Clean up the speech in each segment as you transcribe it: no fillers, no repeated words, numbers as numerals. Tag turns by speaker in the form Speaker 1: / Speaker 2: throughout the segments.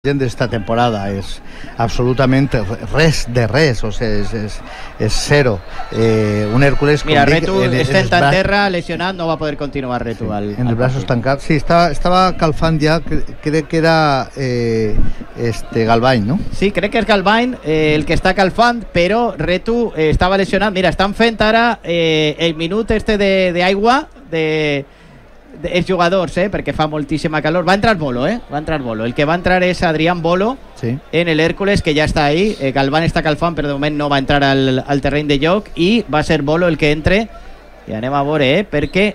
Speaker 1: d'esta temporada és absolutament res de res, o sigui, és zero. Un Hércules...
Speaker 2: Mira, Retu està en terra, lesionat, no va poder continuar Retu.
Speaker 1: Sí, en els braços tancats. Sí, estava calfant ja, crec que era Galvany, no?
Speaker 2: Sí, crec que és Galvany el que està calfant, però Retu estava lesionat. Mira, estan fent ara el minut d'aigua els jugadors, perquè fa moltíssima calor. Va entrar Bolo, va entrar Bolo. El que va entrar és Adrián Bolo, sí, en el Hércules, que ja està ahí. Galván està calfant, però de moment no va entrar al terreny de joc, i va ser Bolo el que entre. I anem a veure, perquè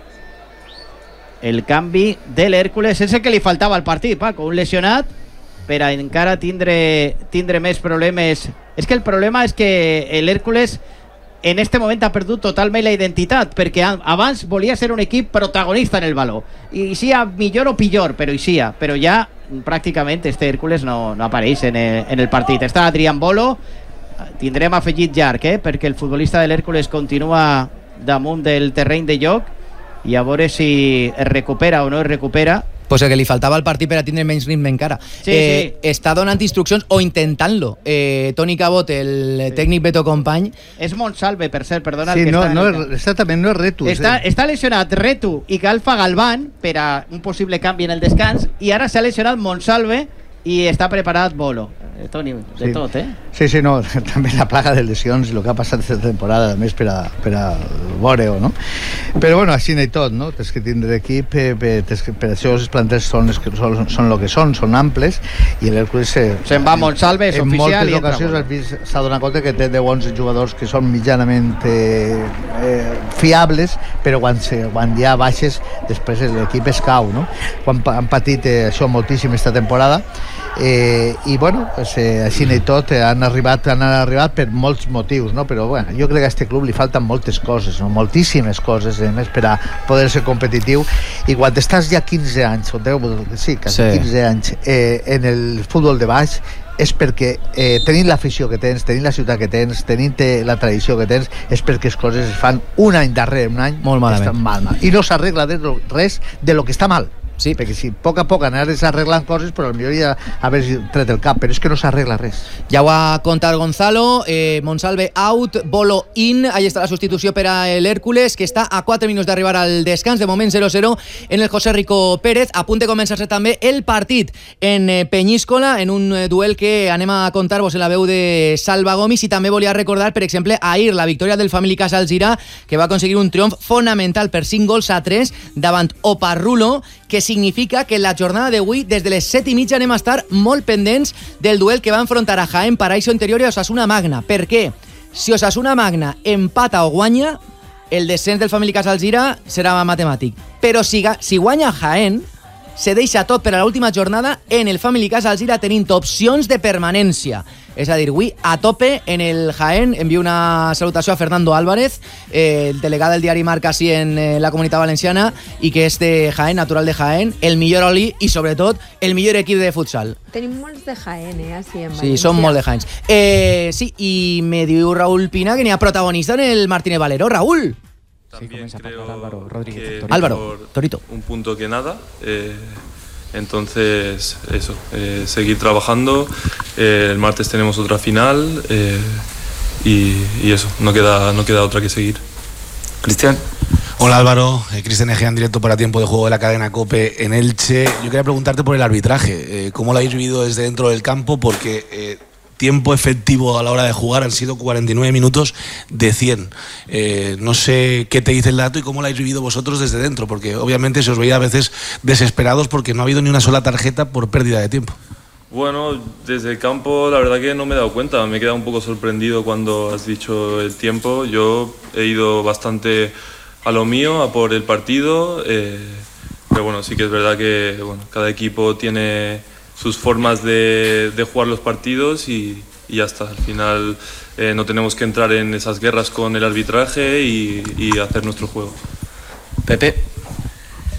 Speaker 2: el canvi de l'Hércules és el que li faltava al partit, Paco, un lesionat per a encara tindre més problemes. És que el problema és que l'Hércules en este moment ha perdut totalment la identitat, perquè abans volia ser un equip protagonista en el valor, i sia millor o pitjor, però ja pràcticament este Hércules no apareix en el partit. Està Adrián Bolo, tindrem afegit llarg, perquè el futbolista de l'Hércules continua damunt del terreny de joc, i a veure si es recupera o no es recupera.
Speaker 3: Pues el que li faltava al partit per a tindre menys ritme encara.
Speaker 2: Sí.
Speaker 3: Està donant instruccions o intentant-lo. Toni Cabot, el tècnic Beto Company.
Speaker 2: És Monsalve, per cert, perdona.
Speaker 1: Sí, exactament, no és Retu.
Speaker 2: Està lesionat Retu i Calfa Galván per a un possible canvi en el descans, i ara s'ha lesionat Monsalve i està preparat Bolo. Toni, de tot,
Speaker 1: Sí, no, també la plaga de lesions i el que ha passat aquesta temporada, a més, per a veure-ho, no? Però, bueno, així i tot, no? Tens que tindre equip, per això els planters són el que són amples, i l'Hércules...
Speaker 2: Se'n va Monsalve, és oficial, i
Speaker 1: en moltes ocasions s'ha donat compte que té 10 jugadors que són mitjanament fiables, però quan hi ha baixes, després l'equip es cau, no? Han patit això moltíssim aquesta temporada, i bueno, així i tot han arribat per molts motius, no? Però bueno, jo crec que a aquest club li falten moltes coses, no? Moltíssimes coses, més per a poder ser competitiu, i quan estàs ja 15 anys o 15 anys en el futbol de baix, és perquè tenint l'afició que tens, tenint la ciutat que tens, tenint la tradició que tens, és perquè les coses es fan un any darrere un any
Speaker 3: molt malament,
Speaker 1: estan mal, i no s'arregla res de lo que està mal.
Speaker 3: Sí.
Speaker 1: Perquè si a poc anaves arreglant coses, però potser ja haver tret el cap, però és que no s'arregla res.
Speaker 3: Ja ho ha contat Gonzalo. Monsalve out, Bolo in. Ahí està la substitució per a l'Hércules, que està a 4 minuts d'arribar al descans, de moment 0-0 en el José Rico Pérez. A punt de començar-se també el partit en Peñíscola, en un duel que anem a contar-vos en la veu de Salva Gomis. I també volia recordar, per exemple, ahir la victòria del Family Casa Alzira, que va aconseguir un triomf fonamental per 5-3 davant Oparrulo, que significa que en la jornada d'avui, des de les 7:30, anem a estar molt pendents del duel que va enfrontar a Jaén Paraíso Interior i Osasuna Magna. Per què? Si Osasuna Magna empata o guanya, el descens del Family Casa Alzira serà matemàtic. Però si guanya Jaén, se deixa tot per a l'última jornada en el Family Casa Alzira, tenint opcions de permanència. És a dir, avui a tope en el Jaén. Envio una salutació a Fernando Álvarez, el delegat del diari Marca així en la Comunitat Valenciana, i que és de Jaén, natural de Jaén, el millor oli i sobretot el millor equip de futsal.
Speaker 4: Tenim molts de Jaén, així en València.
Speaker 3: Sí, són molt de Jaén. Sí, i me diu Raúl Pina que n'hi ha protagonista en el Martínez Valero. Raúl.
Speaker 5: También creo
Speaker 3: Álvaro Rodríguez,
Speaker 5: que
Speaker 3: Álvaro Torito.
Speaker 5: Un punto que nada. Entonces, eso, seguir trabajando. El martes tenemos otra final y eso, no queda otra que seguir.
Speaker 6: Cristian. Hola Álvaro, Cristian Egea en directo para Tiempo de Juego de la cadena COPE en Elche. Yo quería preguntarte por el arbitraje, ¿cómo lo habéis vivido desde dentro del campo? Porque tiempo efectivo a la hora de jugar han sido 49 minutos de 100. No sé qué te dice el dato y cómo lo habéis vivido vosotros desde dentro, porque obviamente se os veía a veces desesperados porque no ha habido ni una sola tarjeta por pérdida de tiempo.
Speaker 5: Bueno, desde el campo la verdad que no me he dado cuenta, me he quedado un poco sorprendido cuando has dicho el tiempo. Yo he ido bastante a lo mío, a por el partido, pero bueno, sí que es verdad que cada equipo tiene sus formas de jugar los partidos y ya está. Al final no tenemos que entrar en esas guerras con el arbitraje y hacer nuestro juego.
Speaker 3: Pepe.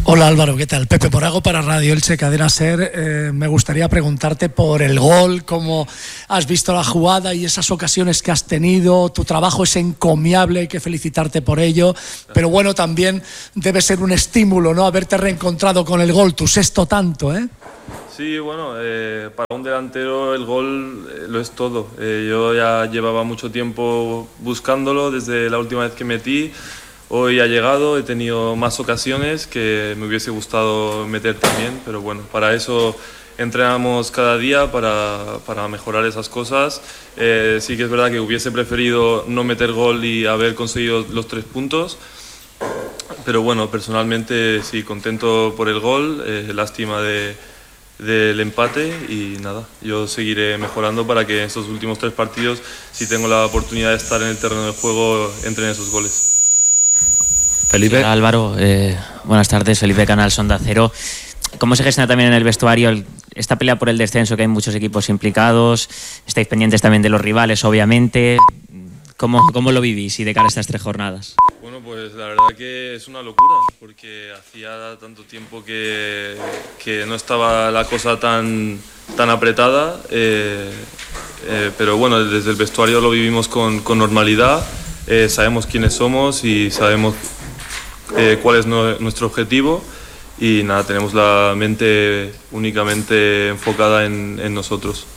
Speaker 7: Hola Álvaro, ¿qué tal? Pepe Morago para Radio Elche Cadena SER. Me gustaría preguntarte por el gol, cómo has visto la jugada y esas ocasiones que has tenido. Tu trabajo es encomiable, hay que felicitarte por ello, pero bueno, también debe ser un estímulo, ¿no? Haberte reencontrado con el gol, tu sexto tanto, ¿eh?
Speaker 5: Sí, bueno, para un delantero el gol lo es todo. Yo ya llevaba mucho tiempo buscándolo desde la última vez que metí. Hoy ha llegado, he tenido más ocasiones que me hubiese gustado meter también, pero bueno, para eso entrenamos cada día para mejorar esas cosas. Sí que es verdad que hubiese preferido no meter gol y haber conseguido los 3 puntos, pero bueno, personalmente sí, contento por el gol, lástima del empate y nada, yo seguiré mejorando para que en estos últimos 3 partidos, si tengo la oportunidad de estar en el terreno de juego, entren esos goles.
Speaker 8: Felipe. Hola, Álvaro, buenas tardes, Felipe Canal, Sonda Cero. ¿Cómo se gestiona también en el vestuario esta pelea por el descenso, que hay muchos equipos implicados? Estáis pendientes también de los rivales, obviamente. ¿Cómo lo vivís y de cara a estas 3 jornadas?
Speaker 5: Bueno, pues la verdad que es una locura, porque hacía tanto tiempo que no estaba la cosa tan apretada, pero bueno, desde el vestuario lo vivimos con normalidad, sabemos quiénes somos y sabemos cuál es nuestro objetivo y nada, tenemos la mente únicamente enfocada en nosotros.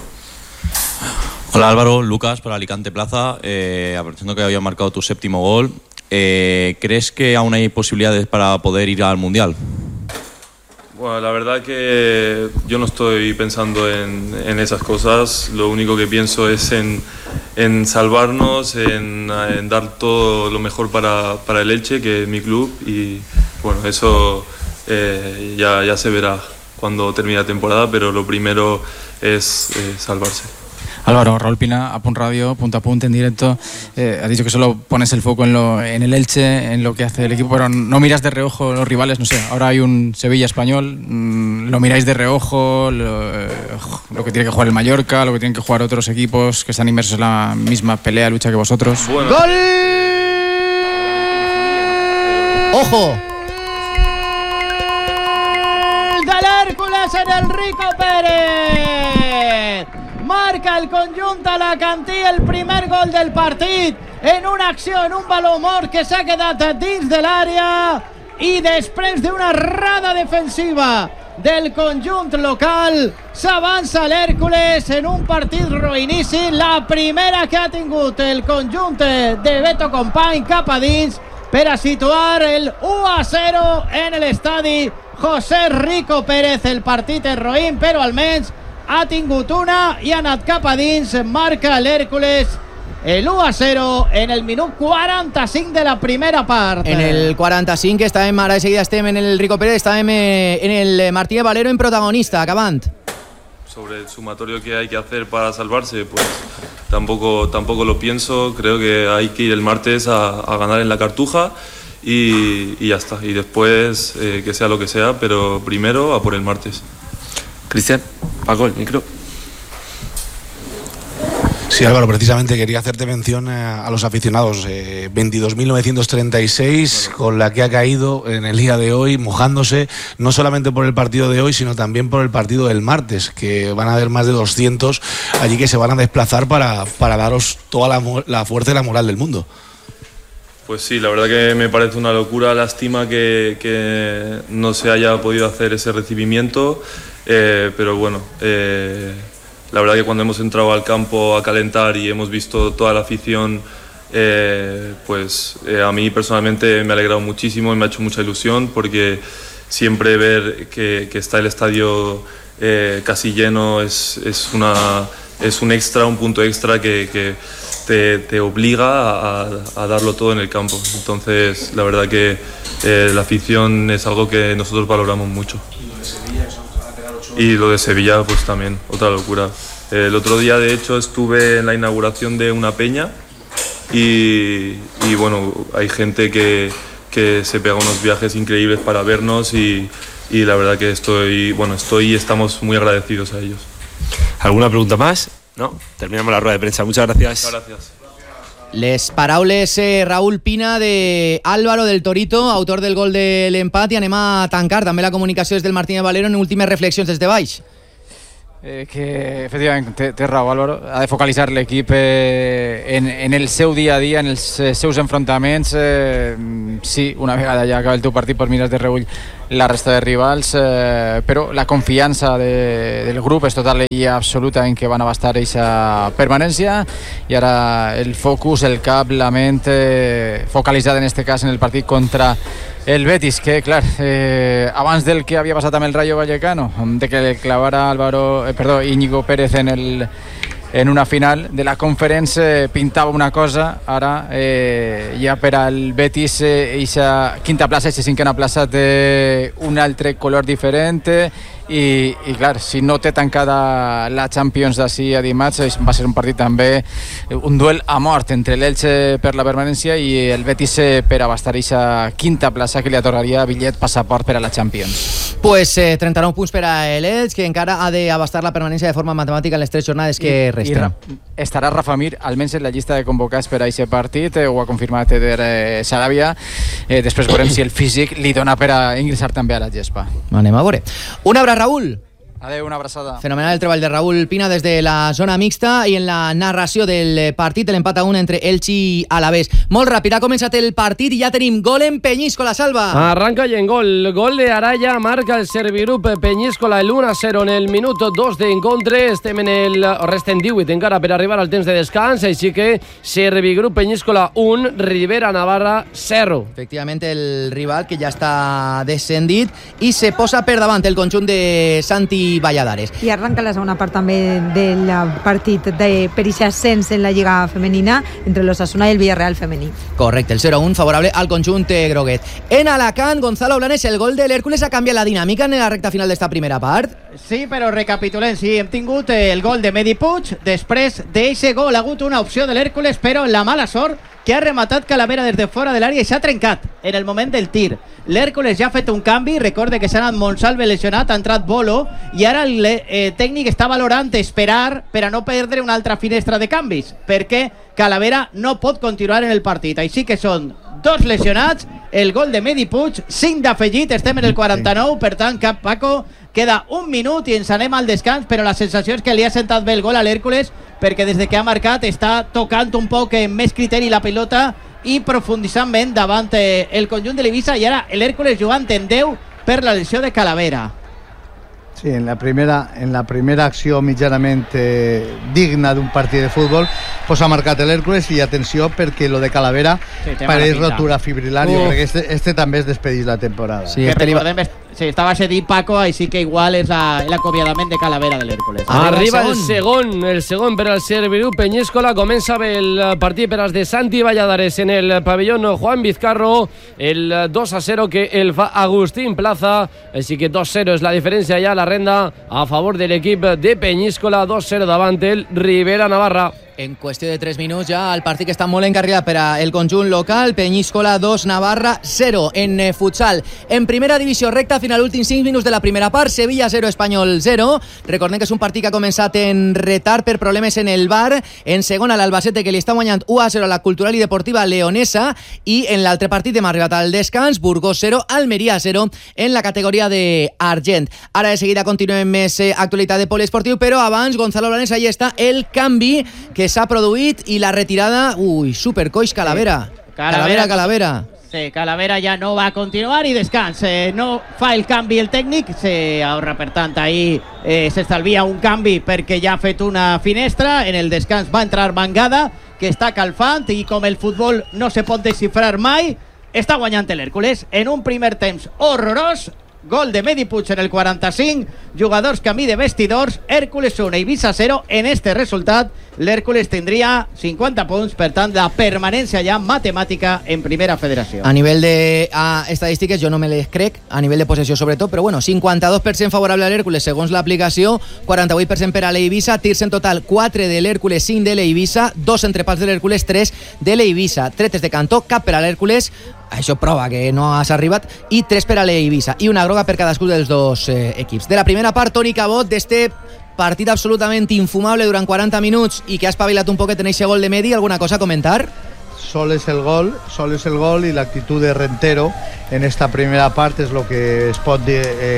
Speaker 9: Hola Álvaro, Lucas para Alicante Plaza, aprovechando que había marcado tu 7º gol, ¿crees que aún hay posibilidades para poder ir al Mundial?
Speaker 5: Bueno, la verdad que yo no estoy pensando en esas cosas, lo único que pienso es en salvarnos, en dar todo lo mejor para el Elche, que es mi club, y bueno, eso ya se verá cuando termine la temporada, pero lo primero es salvarse.
Speaker 10: Álvaro, Raúl Pina, a Punt Radio, punto a punto, en directo. Has dicho que solo pones el foco en el Elche, en lo que hace el equipo, pero no miras de reojo los rivales, no sé, ahora hay un Sevilla-Español, ¿lo miráis de reojo? Lo que tiene que jugar el Mallorca, lo que tienen que jugar otros equipos que están inmersos en la misma pelea, lucha que vosotros.
Speaker 2: Bueno. ¡Gol!
Speaker 3: ¡Ojo!
Speaker 2: ¡Del Hércules en el Rico Pérez! Marca el conjunt alacantí el primer gol del partit en una acció, en un balló mort que s'ha quedat dins de l'àrea i després d'una errada defensiva del conjunt local s'avança l'Hèrcules en un partit ruïníssim, la primera que ha tingut el conjunt de Beto Company cap a dins per a situar el 1-0 en l'estadi José Rico Pérez. El partit és roïn, però almenys ha tingut una i ha anat cap a dins, marca l'Hèrcules el 1-0 en el minut 45 de la primera part.
Speaker 3: En el 45 estàvem, ara de seguida estem en el Rico Pérez, estàvem en el Martínez Valero en protagonista, acabant.
Speaker 5: Sobre el sumatorio que hay que hacer para salvarse, pues tampoco lo pienso, creo que hay que ir el martes a ganar en la Cartuja y ya está, y después que sea lo que sea, pero primero a por el martes.
Speaker 11: Cristian, Paco, el micro.
Speaker 6: Sí, Álvaro, precisamente quería hacerte mención a los aficionados. 22.936 con la que ha caído en el día de hoy, mojándose no solamente por el partido de hoy, sino también por el partido del martes, que van a haber más de 200 allí que se van a desplazar para daros toda la fuerza y la moral del mundo.
Speaker 5: Pues sí, la verdad que me parece una locura, lástima que no se haya podido hacer ese recibimiento, pero bueno, la verdad que cuando hemos entrado al campo a calentar y hemos visto toda la afición, pues a mí personalmente me ha alegrado muchísimo y me ha hecho mucha ilusión, porque siempre ver que está el estadio casi lleno es un extra, un punto extra que te obliga a darlo todo en el campo. Entonces la verdad que la afición es algo que nosotros valoramos mucho. Y lo de Sevilla pues también, otra locura. El otro día de hecho estuve en la inauguración de una peña y bueno, hay gente que se pega unos viajes increíbles para vernos y la verdad que estamos muy agradecidos a ellos.
Speaker 11: ¿Alguna pregunta más? No, terminamos la rueda de prensa. Muchas gracias.
Speaker 5: Muchas gracias.
Speaker 3: Les paraules, Raúl Pina, de Álvaro del Torito, autor del gol de l'empat, i anem a tancar també la comunicació des del Martínez Valero en últimes reflexions des de baix.
Speaker 10: Que efectivament té raó Álvaro, ha de focalitzar l'equip en el seu dia a dia, en els seus enfrontaments. Sí, una vegada ja acaba el teu partit pues mires de reull la resta de rivals, però la confiança del grup és total i absoluta en que van abastar aquesta permanència, i ara el focus, el cap, la ment focalitzada en este cas en el partit contra el Betis, que clar, abans del que havia passat amb el Rayo Vallecano, de que le clavara Íñigo Pérez en una final de la Conference, pintava una cosa. Ara ja per al Betis aquesta quinta plaça, aquesta cinquena plaça té un altre color diferent, i clar, si no té tancada la Champions d'ací a dimarts, va ser un partit també, un duel a mort entre l'Elche per la permanència i el Betis per abastar aquesta quinta plaça que li atorgaria bitllet passaport per a la Champions.
Speaker 3: Pues 39 punts per a l'Elche, que encara ha d'abastar la permanència de forma matemàtica en les 3 jornades que resten.
Speaker 10: Estarà Rafa Mir almenys en la llista de convocats per a aquest partit, ho ha confirmat Eder Sarabia. Després veurem si el físic li dona per a ingressar també a la gespa.
Speaker 3: Anem a veure. Una abraçada, Raúl.
Speaker 10: Adeu, una abraçada.
Speaker 3: Fenomenal el treball de Raúl Pina des de la zona mixta i en la narració del partit, l'empat a 1 entre Elche i Alavés. Molt ràpid, ha començat el partit i ja tenim gol en Peñíscola, Salva.
Speaker 12: Arranca i en gol de Araya, marca el Servigrup Peñíscola el 1-0 en el minut 2 d'encontre. Resten 18 encara per arribar al temps de descans, així que Servigrup Peñíscola 1, Ribera Navarra 0.
Speaker 3: Efectivament, el rival que ja està descendit i se posa per davant el conjunt de Santi Valladares.
Speaker 4: I arranca la segona part també del partit per aquest ascens en la Lliga Femenina entre l'Osasuna i el Villarreal femení.
Speaker 3: Correcte, el 0-1 favorable al conjunt groguet. En Alacant, Gonzalo Blanes, el gol de l'Hèrcules ha canviat la dinàmica en la recta final d'esta primera part.
Speaker 2: Sí, però recapitulem, sí, hem tingut el gol de Medi Puig, després d'aquest gol ha hagut una opció de l'Hèrcules, però la mala sort que ha rematat Calavera des de fora de l'àrea i s'ha trencat en el moment del tir. L'Hèrcules ja ha fet un canvi, recorde que s'ha anat Monsalve lesionat, ha entrat Bolo i ara el tècnic està valorant esperar per a no perdre una altra finestra de canvis, perquè Calavera no pot continuar en el partit. Així que són 2 lesionats, el gol de Medi Puig, 5 d'afegit, estem en el 49, per tant, cap Paco, queda 1 minut i ens anem al descans, però la sensació és que li ha sentat bé el gol a l'Hèrcules, perquè des de que ha marcat està tocant un poc amb més criteri la pilota i profunditzant ben davant el conjunt de l'Eivissa, i ara l'Hèrcules jugant en 10 per la lesió de Calavera.
Speaker 1: Sí, en la primera acció mitjanament digna d'un partit de futbol, pues ha marcat l'Hèrcules, i atenció perquè lo de Calavera pareix rotura fibrilar. Jo crec que este també es despedís la temporada.
Speaker 2: Sí, estava cedit Paco, així que igual és l'acomiadament de Calavera de l'Hèrcules.
Speaker 12: Arriba el segon per al Servigrup Peñíscola. Comença bé el partit per als de Santi Valladares en el pavellón Juan Vizcarro, el 2-0 que el fa Agustín Plaza, així que 2-0 és la diferència ja, la renda a favor de l'equip de Peñíscola, 2-0 davant el Ribera Navarra.
Speaker 3: En qüestió de 3 minuts ja el partit que està molt encarrilat per al conjunt local. Peñíscola 2, Navarra 0 en futsal. En primera divisió, recta final, últims 5 minuts de la primera part, Sevilla 0, Espanyol 0. Recordem que és un partit que ha començat en retard per problemes en el VAR. En segona, l'Albacete, que li està guanyant 1-0 a la Cultural i Deportiva Leonesa, i en l'altre partit hem arribat al descans, Burgos 0, Almeria 0 en la categoria d'argent. Ara de seguida continuem més actualitat de poliesportiu, però abans, Gonzalo Blanes, ahí està el canvi que s'ha produït i la retirada. Supercoix Calavera. Calavera.
Speaker 2: Sí, Calavera ja no va continuar i descans. No fa el canvi el tècnic, s'ahorra, per tant, ahir s'estalvia un canvi perquè ja ha fet una finestra. En el descans va entrar Mangada, que està calfant, i com el futbol no se pot desxifrar mai, està guanyant l'Hèrcules en un primer temps horrorós. Gol de Medi Puig en el 45, jugadors camí de vestidors, Hèrcules 1, Eivissa 0. En este resultat l'Hèrcules tindria 50 punts, per tant la permanència ja matemàtica en primera federació.
Speaker 3: A nivell de estadístiques jo no me les crec, a nivell de possessió sobretot, però bueno, 52% favorable a l'Hèrcules segons l'aplicació, 48% per a l'Eivissa, tirs en total 4 de l'Hèrcules, 5 de l'Eivissa, 2 entrepals de l'Hèrcules, 3 de l'Eivissa, tretes de cantó, cap per a l'Hèrcules, això prova que no has arribat, i 3 per a l'Eivissa, i una groga per cadascun dels dos equips. De la primera part, Toni Cabot, d'este partit absolutament infumable durant 40 minuts i que ha espavilat un poquet en aquest gol de Medi. ¿Alguna cosa a comentar?
Speaker 1: Solo es el gol y la actitud de Rentero en esta primera parte es lo que es pot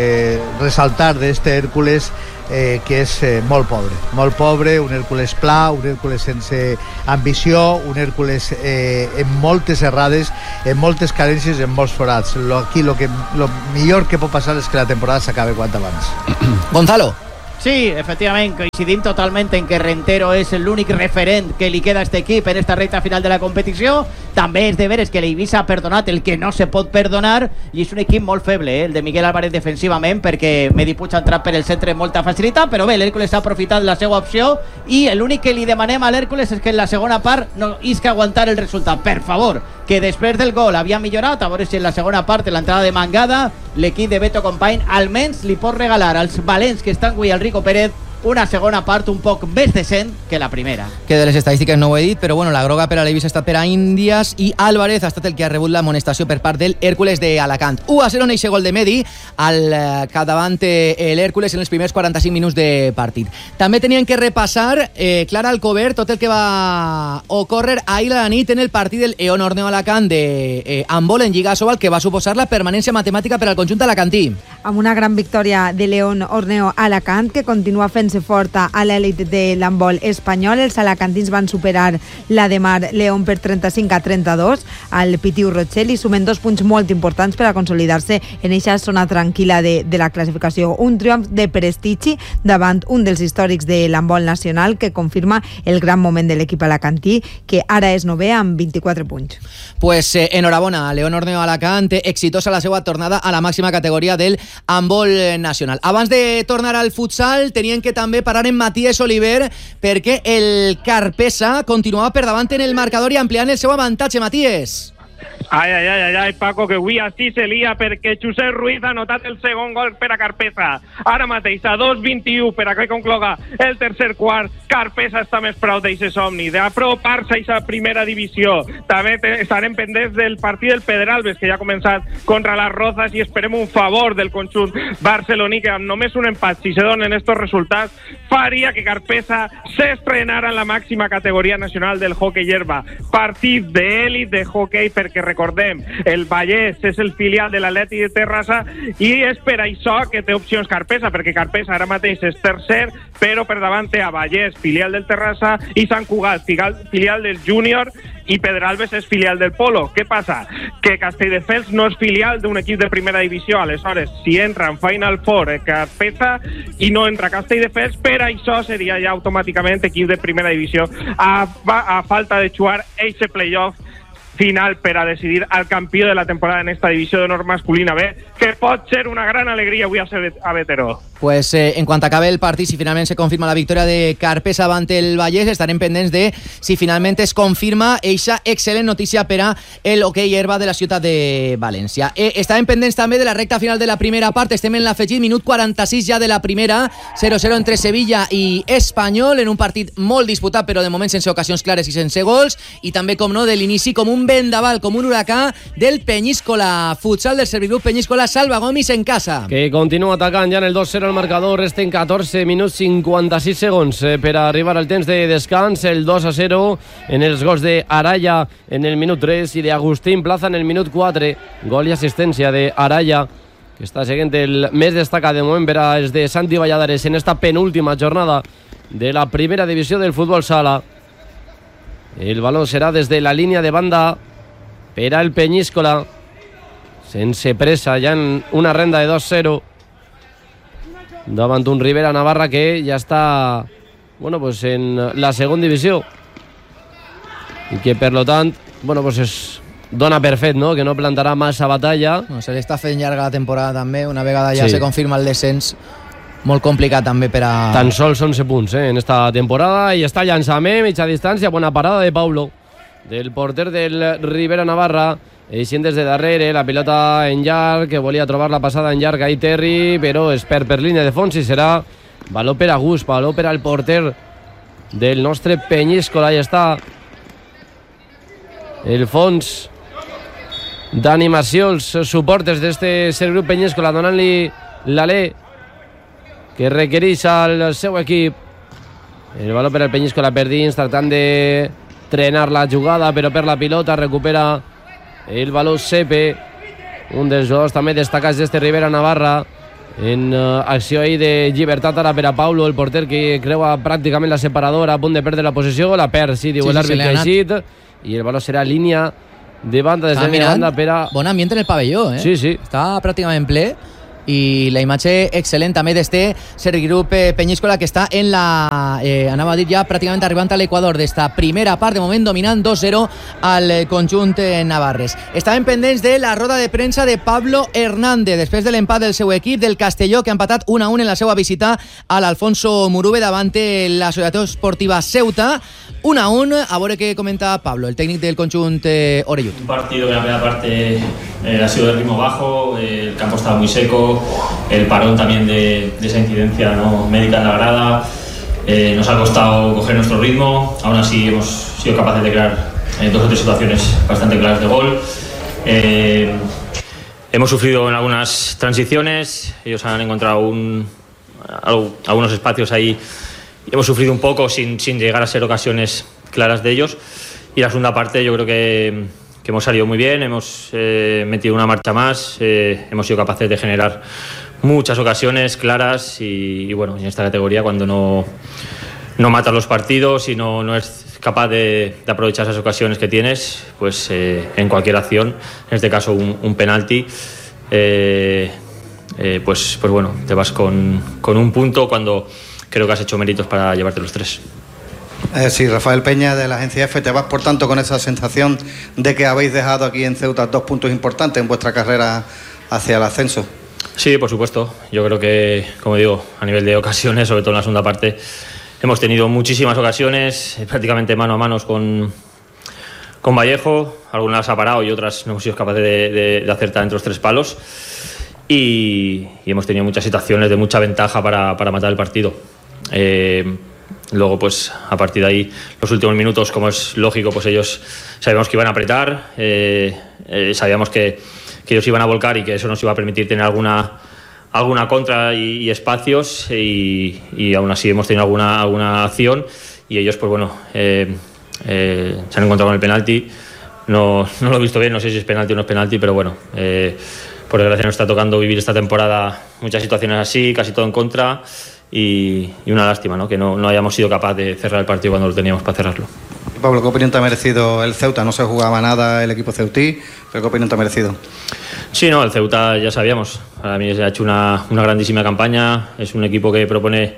Speaker 1: resaltar de este Hércules, que és molt pobre, un Hércules pla, un Hércules sense ambició, un Hércules en moltes errades, en moltes carències, en molts forats. Aquí lo millor que pot passar és que la temporada s'acabe quant abans.
Speaker 3: Gonzalo.
Speaker 2: Sí, efectivament, coincidim totalment en que Rentero és l'únic referent que li queda a este equip en esta recta final de la competició. També és de veres que l'Eivissa ha perdonat el que no se pot perdonar i és un equip molt feble, el de Miguel Álvarez defensivament, perquè Medi Puig ha entrat per el centre amb molta facilitat, però bé, l'Hèrcules ha aprofitat la seva opció i l'únic que li demanem a l'Hèrcules és que en la segona part no isca aguantar el resultat, per favor, que després del gol havia millorat, a veure si en la segona part, en l'entrada de Mangada, l'equip de Beto Company almenys li pot regalar als valents que estan avui al Rico Pérez una segona part un poc més decent que la primera.
Speaker 3: Que de les estadístiques no ho he dit, però bueno, la groga per a l'Eivissa ha estat per a Índies i Álvarez ha estat el que ha rebut l'amonestació per part del Hèrcules d'Alacant. 1-0 en eixe gol de Medi al capdavant l'Hèrcules en els primers 45 minuts de partit. També tenien que repassar, Clara Alcover, tot el que va ocórrer ahir a la nit en el partit del Eón Orneo Alacant de handbol en Lliga Sobal, que va suposar la permanència matemàtica per al conjunt alacantí.
Speaker 4: Amb una gran victòria de León Orneo Alacant, que continua fent-se forta a l'elit de l'handbol espanyol. Els alacantins van superar la de Mar León per 35-32 al Pitiu Rochel i sumen 2 punts molt importants per a consolidar-se en eixa zona tranquil·la de la classificació. Un triomf de prestigi davant un dels històrics de l'handbol nacional que confirma el gran moment de l'equip alacantí, que ara és 9è amb 24 punts.
Speaker 3: Pues enhorabona a León Orneo Alacant, exitosa la seva tornada a la màxima categoria del handbol nacional. Abans de tornar al futsal, tenien que també parar en Matías Oliver perquè el Carpesa continuava per davant en el marcador i ampliant el seu avantatge. Matías.
Speaker 13: Ai, Paco, que avui així se lia perquè Josep Ruiz ha notat el segon gol per a Carpesa. Ara mateix, a 2:21, per a que concloga el tercer quart, Carpesa està més prou d'aquest somni, d'apropar-se a aquesta primera divisió. També estarem pendents del partit del Pedralbes, que ja ha començat contra les Rozas, i esperem un favor del conjunt barceloní, que amb només un empat, si se donen estos resultats, faria que Carpesa s'estrenara en la màxima categoria nacional del hockey herba. Partit d'èlit de hockey, perquè recordem, el Vallès és el filial de l'Atlètic de Terrassa i és per això que té opcions Carpesa, perquè Carpesa ara mateix és tercer, però per davant té a Vallès, filial del Terrassa, i Sant Cugat, filial del Júnior, i Pedralbes és filial del Polo. Què passa? Que Castelldefels no és filial d'un equip de primera divisió. Aleshores, si entra en Final Four Carpesa i no entra Castelldefels, per això seria ja automàticament equip de primera divisió a falta de jugar eixe playoff final per a decidir al campió de la temporada en esta divisió d'honor masculina B, que pot ser una gran alegria avui a Veteró.
Speaker 3: Pues en cuanto acabe el partido, si finalmente se confirma la victoria de Carpesa ante el Vallès, estarem pendents de si finalmente es confirma esa excelente noticia per a el hockey herba de la ciutat de València. Estarem pendents també de la recta final de la primera part. Estem en l'afegit, minut 46 ja de la primera, 0-0 entre Sevilla i Espanyol, en un partit molt disputat, però de moment sense ocasions clares i sense gols, i també, com no, de l'inici com un vendaval, com un huracà del Peñíscola futsal, del Serviclub Peñíscola Salva Gomis en casa.
Speaker 12: Que continua atacant ja en el 2-0 el marcador, resten 14 minuts 56 segons per arribar al temps de descans, el 2-0 en els gols de Araya en el minut 3 i de Agustín Plaza en el minut 4, gol i assistència de Araya, que està seguint el més destacat de moment per a els de Santi Valladares en esta penúltima jornada de la primera divisió del futbol sala. El balón serà des de la línia de banda per al Peñíscola, sense pressa, ja en una renda de 2-0 davant un Rivera Navarra que ja està en la segona divisió i que per lo tant dona per fet, no? Que no plantarà massa batalla.
Speaker 3: Se li està fent llarga la temporada també, una vegada ja se confirma el descens, molt complicat també per a...
Speaker 12: Tan sols 11 punts en esta temporada, i està llançament, mitja distància, bona parada de Paulo, del porter del Rivera Navarra, eixint des de darrere, la pilota en llarg, que volia trobar la passada en llarg ahí Terry, però es perd per línia de fons i serà valor per a Gus, valor per al porter del nostre Peñíscola. Ahí està el fons d'animació, els suporters d'este Serviclub Peñíscola, donant-li l'alè que requereix el seu equip. El baló per al Peñíscola per dins, tratant de trenar la jugada, però per la pilota recupera el baló Sepe, un dels jugadors també destacats d'este Ribera Navarra, en acció ahí de llibertat ara per a Paulo, el porter que creua pràcticament la separadora, a punt de perdre la possessió, la perd, sí, diu l'àrbit que ha eixit, i el baló serà línia de banda, des de banda per a...
Speaker 3: Bon ambient en el pavelló,
Speaker 12: Sí, sí.
Speaker 3: Està pràcticament ple, i la imatge excel·lent també d'este Servigroup Peñíscola, que està en la anava a dir ja pràcticament arribant a l'Equador d'esta primera part, de moment dominant 2-0 al conjunt navarres. Estaven pendents de la roda de premsa de Pablo Hernández després de l'empat del seu equip del Castelló, que ha empatat 1-1 en la seva visita a l'Alfonso Murube davant la Societat Esportiva Ceuta. 1-1, a veure què comenta Pablo, el tècnic del conjunt orellut.
Speaker 14: Un partido que en la primera parte ha sido de ritmo bajo, el campo estaba muy seco, el parón también de esa incidencia, ¿no?, médica en la grada, nos ha costado coger nuestro ritmo, aún así hemos sido capaces de crear 2 o 3 situaciones bastante claras de gol. Hemos sufrido en algunas transiciones, ellos han encontrado algunos espacios ahí, y hemos sufrido un poco sin llegar a ser ocasiones claras de ellos, y la segunda parte yo creo que hemos salido muy bien, hemos metido una marcha más, hemos sido capaces de generar muchas ocasiones claras y bueno, en esta categoría cuando no matas los partidos y no eres capaz de aprovechar esas ocasiones que tienes, pues en cualquier acción, en este caso un penalti, pues bueno, te vas con un punto cuando creo que has hecho méritos para llevarte los 3.
Speaker 15: Sí, Rafael Peña de la agencia F, te vas por tanto con esa sensación de que habéis dejado aquí en Ceuta 2 puntos importantes en vuestra carrera hacia el ascenso.
Speaker 14: Sí, por supuesto. Yo creo que, como digo, a nivel de ocasiones, sobre todo en la segunda parte, hemos tenido muchísimas ocasiones, prácticamente mano a mano con Vallejo. Algunas ha parado y otras no hemos sido capaces de acertar entre los 3 palos. Y hemos tenido muchas situaciones de mucha ventaja para matar el partido. Luego, pues a partir de ahí, los últimos minutos, como es lógico, pues ellos sabíamos que iban a apretar, sabíamos que ellos iban a volcar y que eso nos iba a permitir tener alguna contra y espacios, y aún así hemos tenido alguna acción, y ellos, pues bueno, se han encontrado con el penalti. No lo he visto bien, no sé si es penalti o no es penalti, pero bueno, por desgracia nos está tocando vivir esta temporada muchas situaciones así, casi todo en contra. Y una lástima, ¿no?, que no hayamos sido capaces de cerrar el partido cuando lo teníamos para cerrarlo.
Speaker 15: Pablo, ¿qué opinión te ha merecido el Ceuta? No se jugaba nada el equipo ceutí, pero ¿qué opinión te ha merecido?
Speaker 14: Sí, no, el Ceuta ya sabíamos. Para mí se ha hecho una grandísima campaña. Es un equipo que propone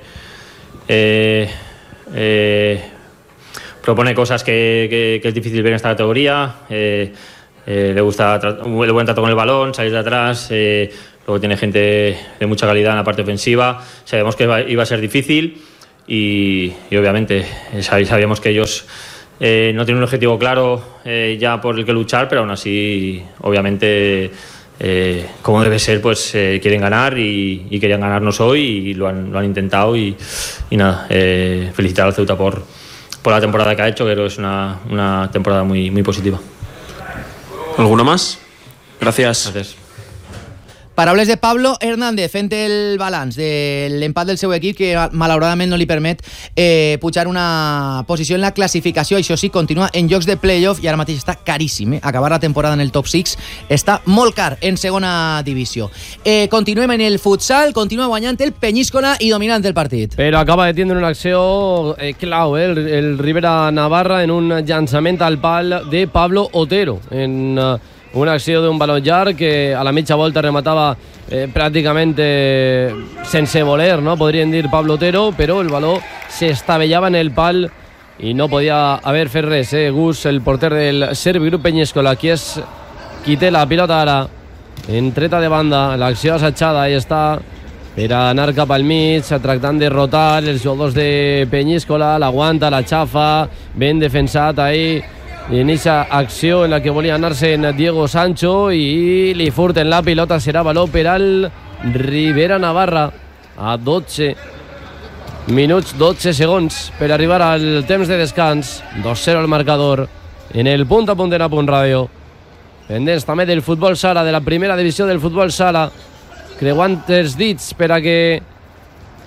Speaker 14: cosas que es difícil ver en esta categoría. Le gusta el buen trato con el balón, salir de atrás. Luego tiene gente de mucha calidad en la parte ofensiva. Sabíamos que iba a ser difícil y obviamente sabíamos que ellos no tienen un objetivo claro ya por el que luchar, pero aún así, obviamente, como debe ser, pues quieren ganar y querían ganarnos hoy y lo han intentado y nada, felicitar al Ceuta por la temporada que ha hecho, que creo que es una temporada muy, muy positiva.
Speaker 11: ¿Alguna más? Gracias.
Speaker 14: Gracias.
Speaker 3: Paraules de Pablo Hernández fent el balanç de l'empat del seu equip, que malauradament no li permet pujar una posició en la classificació. Això sí, continua en llocs de playoff i ara mateix està caríssim. Acabar la temporada en el top 6 està molt car en segona divisió. Continuem en el futsal, continua guanyant el Peñíscola i dominant el partit.
Speaker 12: Però acaba de tindre una acció clau, el Ribera Navarra, en un llançament al pal de Pablo Otero, en una acció d'un baló llarg que a la mitja volta rematava pràcticament sense voler, no? Podríem dir Pablo Otero, però el baló s'estavellava en el pal i no podia haver fet res. Gus, el porter del Servigroup Peñíscola, qui té la pilota ara en treta de banda, l'acció assajada, ahí està, per a anar cap al mig, tractant de rotar els jugadors de Peñíscola, l'aguanta, la xafa, ben defensat ahí, en aquesta acció en la que volia anar-se en Diego Sancho i li furten la pilota. Serà baló per al Ribera Navarra a 12 minuts 12 segons per arribar al temps de descans. 2-0 el marcador en el punt a punt en Apunt Ràdio. Pendents també del futbol sala, de la primera divisió del futbol sala, creuant els dits per a que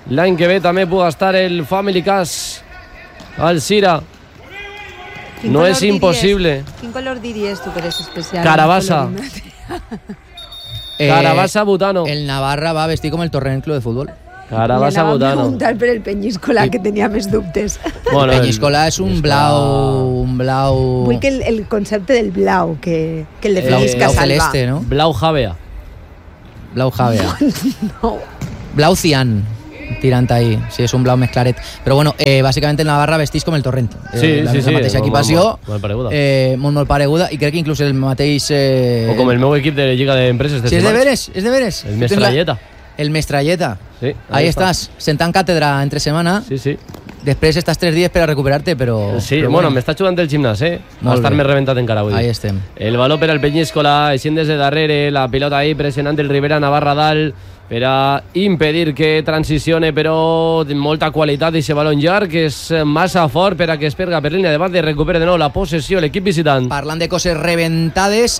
Speaker 12: l'any que ve també puga estar el Family Cash al Sira. No és impossible.
Speaker 4: Quin color diries tu que eres especial?
Speaker 12: Carabassa. Carabassa Butano.
Speaker 3: El Navarra va vestir com el Torrent Club de Futbol.
Speaker 12: Carabassa Butano.
Speaker 4: Anava a preguntar per el Peñíscola, que tenia més dubtes.
Speaker 3: Bueno, el Peñíscola és un blau...
Speaker 4: Vull que el concepte del blau, que el definisca
Speaker 3: blau
Speaker 4: Salva.
Speaker 3: celeste, ¿no?
Speaker 12: Blau Javea.
Speaker 3: Blau Javea.
Speaker 4: No.
Speaker 3: Blau Cian, tirant ahí. Sí, és un blau més claret. Però bueno, bàsicament el Navarra vestís com el Torrent.
Speaker 12: Sí,
Speaker 3: la mateixa equipació. Molt pareguda. I crec que inclús el mateix...
Speaker 12: O com el meu equip de Lliga d'Empreses.
Speaker 3: Sí, és de veres.
Speaker 12: El Mestralleta.
Speaker 3: El Mestralleta.
Speaker 12: Sí,
Speaker 3: ahí estàs, sentant càtedra entre setmana.
Speaker 12: Sí.
Speaker 3: Després estàs 3 dies per a recuperar-te, però...
Speaker 12: Sí, bueno, m'està jugant el gimnàs, Va estar més reventat encara avui.
Speaker 3: Ahí estem.
Speaker 12: El valor per al Peñíscola, eixint des de darrere, la pilota ahí pressionant el Rivera Navarra dalt per a impedir que transicione, però molta qualitat d'aquest balon llarg, que és massa fort per a que es perga per línia de banda i recupera de nou la possessió l'equip visitant.
Speaker 3: Parlant de coses reventades,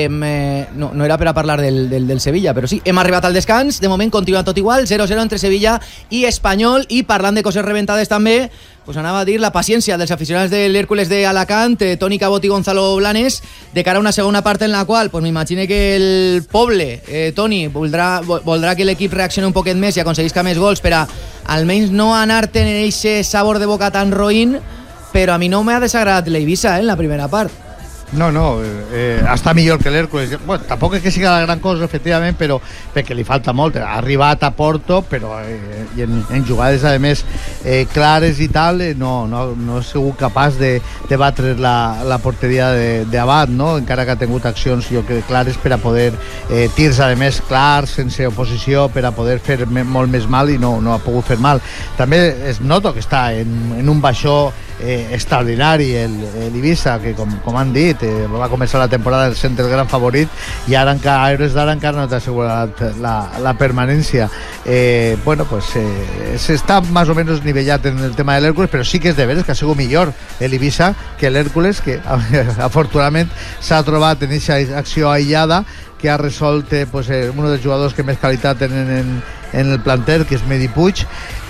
Speaker 3: no era per a parlar del Sevilla, però sí, hem arribat al descans, de moment continua tot igual, 0-0 entre Sevilla i Espanyol, i parlant de coses reventades també, pues anava a dir la paciència dels aficionats de l'Hèrcules d'Alacant, Toni Cabot i Gonzalo Blanes, de cara a una segona part en la qual pues m'imagine que el poble, Toni, voldrà que l'equip reaccioni un poquet més i aconseguisca més gols per a almenys no anar-te'n en aquest sabor de boca tan roïn, però a mi no m'ha desagradat l'Eivissa en la primera part.
Speaker 1: No, està millor que l'Hèrcules. Bueno, tampoc és que sigui la gran cosa, efectivament, però perquè li falta molt. Ha arribat a Porto, però en jugades, a més, clares i tal, no ha sigut capaç de batre la porteria d'Abad, no? Encara que ha tingut accions, jo crec, clares per a poder tirs, a més, clars, sense oposició, per a poder fer molt més mal, i no ha pogut fer mal. També es nota que està en un baixó extraordinari l'Eivissa, que com han dit va començar la temporada sent el gran favorit, i ara a hores d'ara encara no t'ha assegurat la permanència. Bueno, pues està més o menys nivellat en el tema de l'Hèrcules, però sí que és de veres que ha sigut millor l'Eivissa que l'Hèrcules, que afortunadament s'ha trobat en aquesta acció aïllada, que ha resolt un dels jugadors que més qualitat tenen en el planter, que és Medi Puig,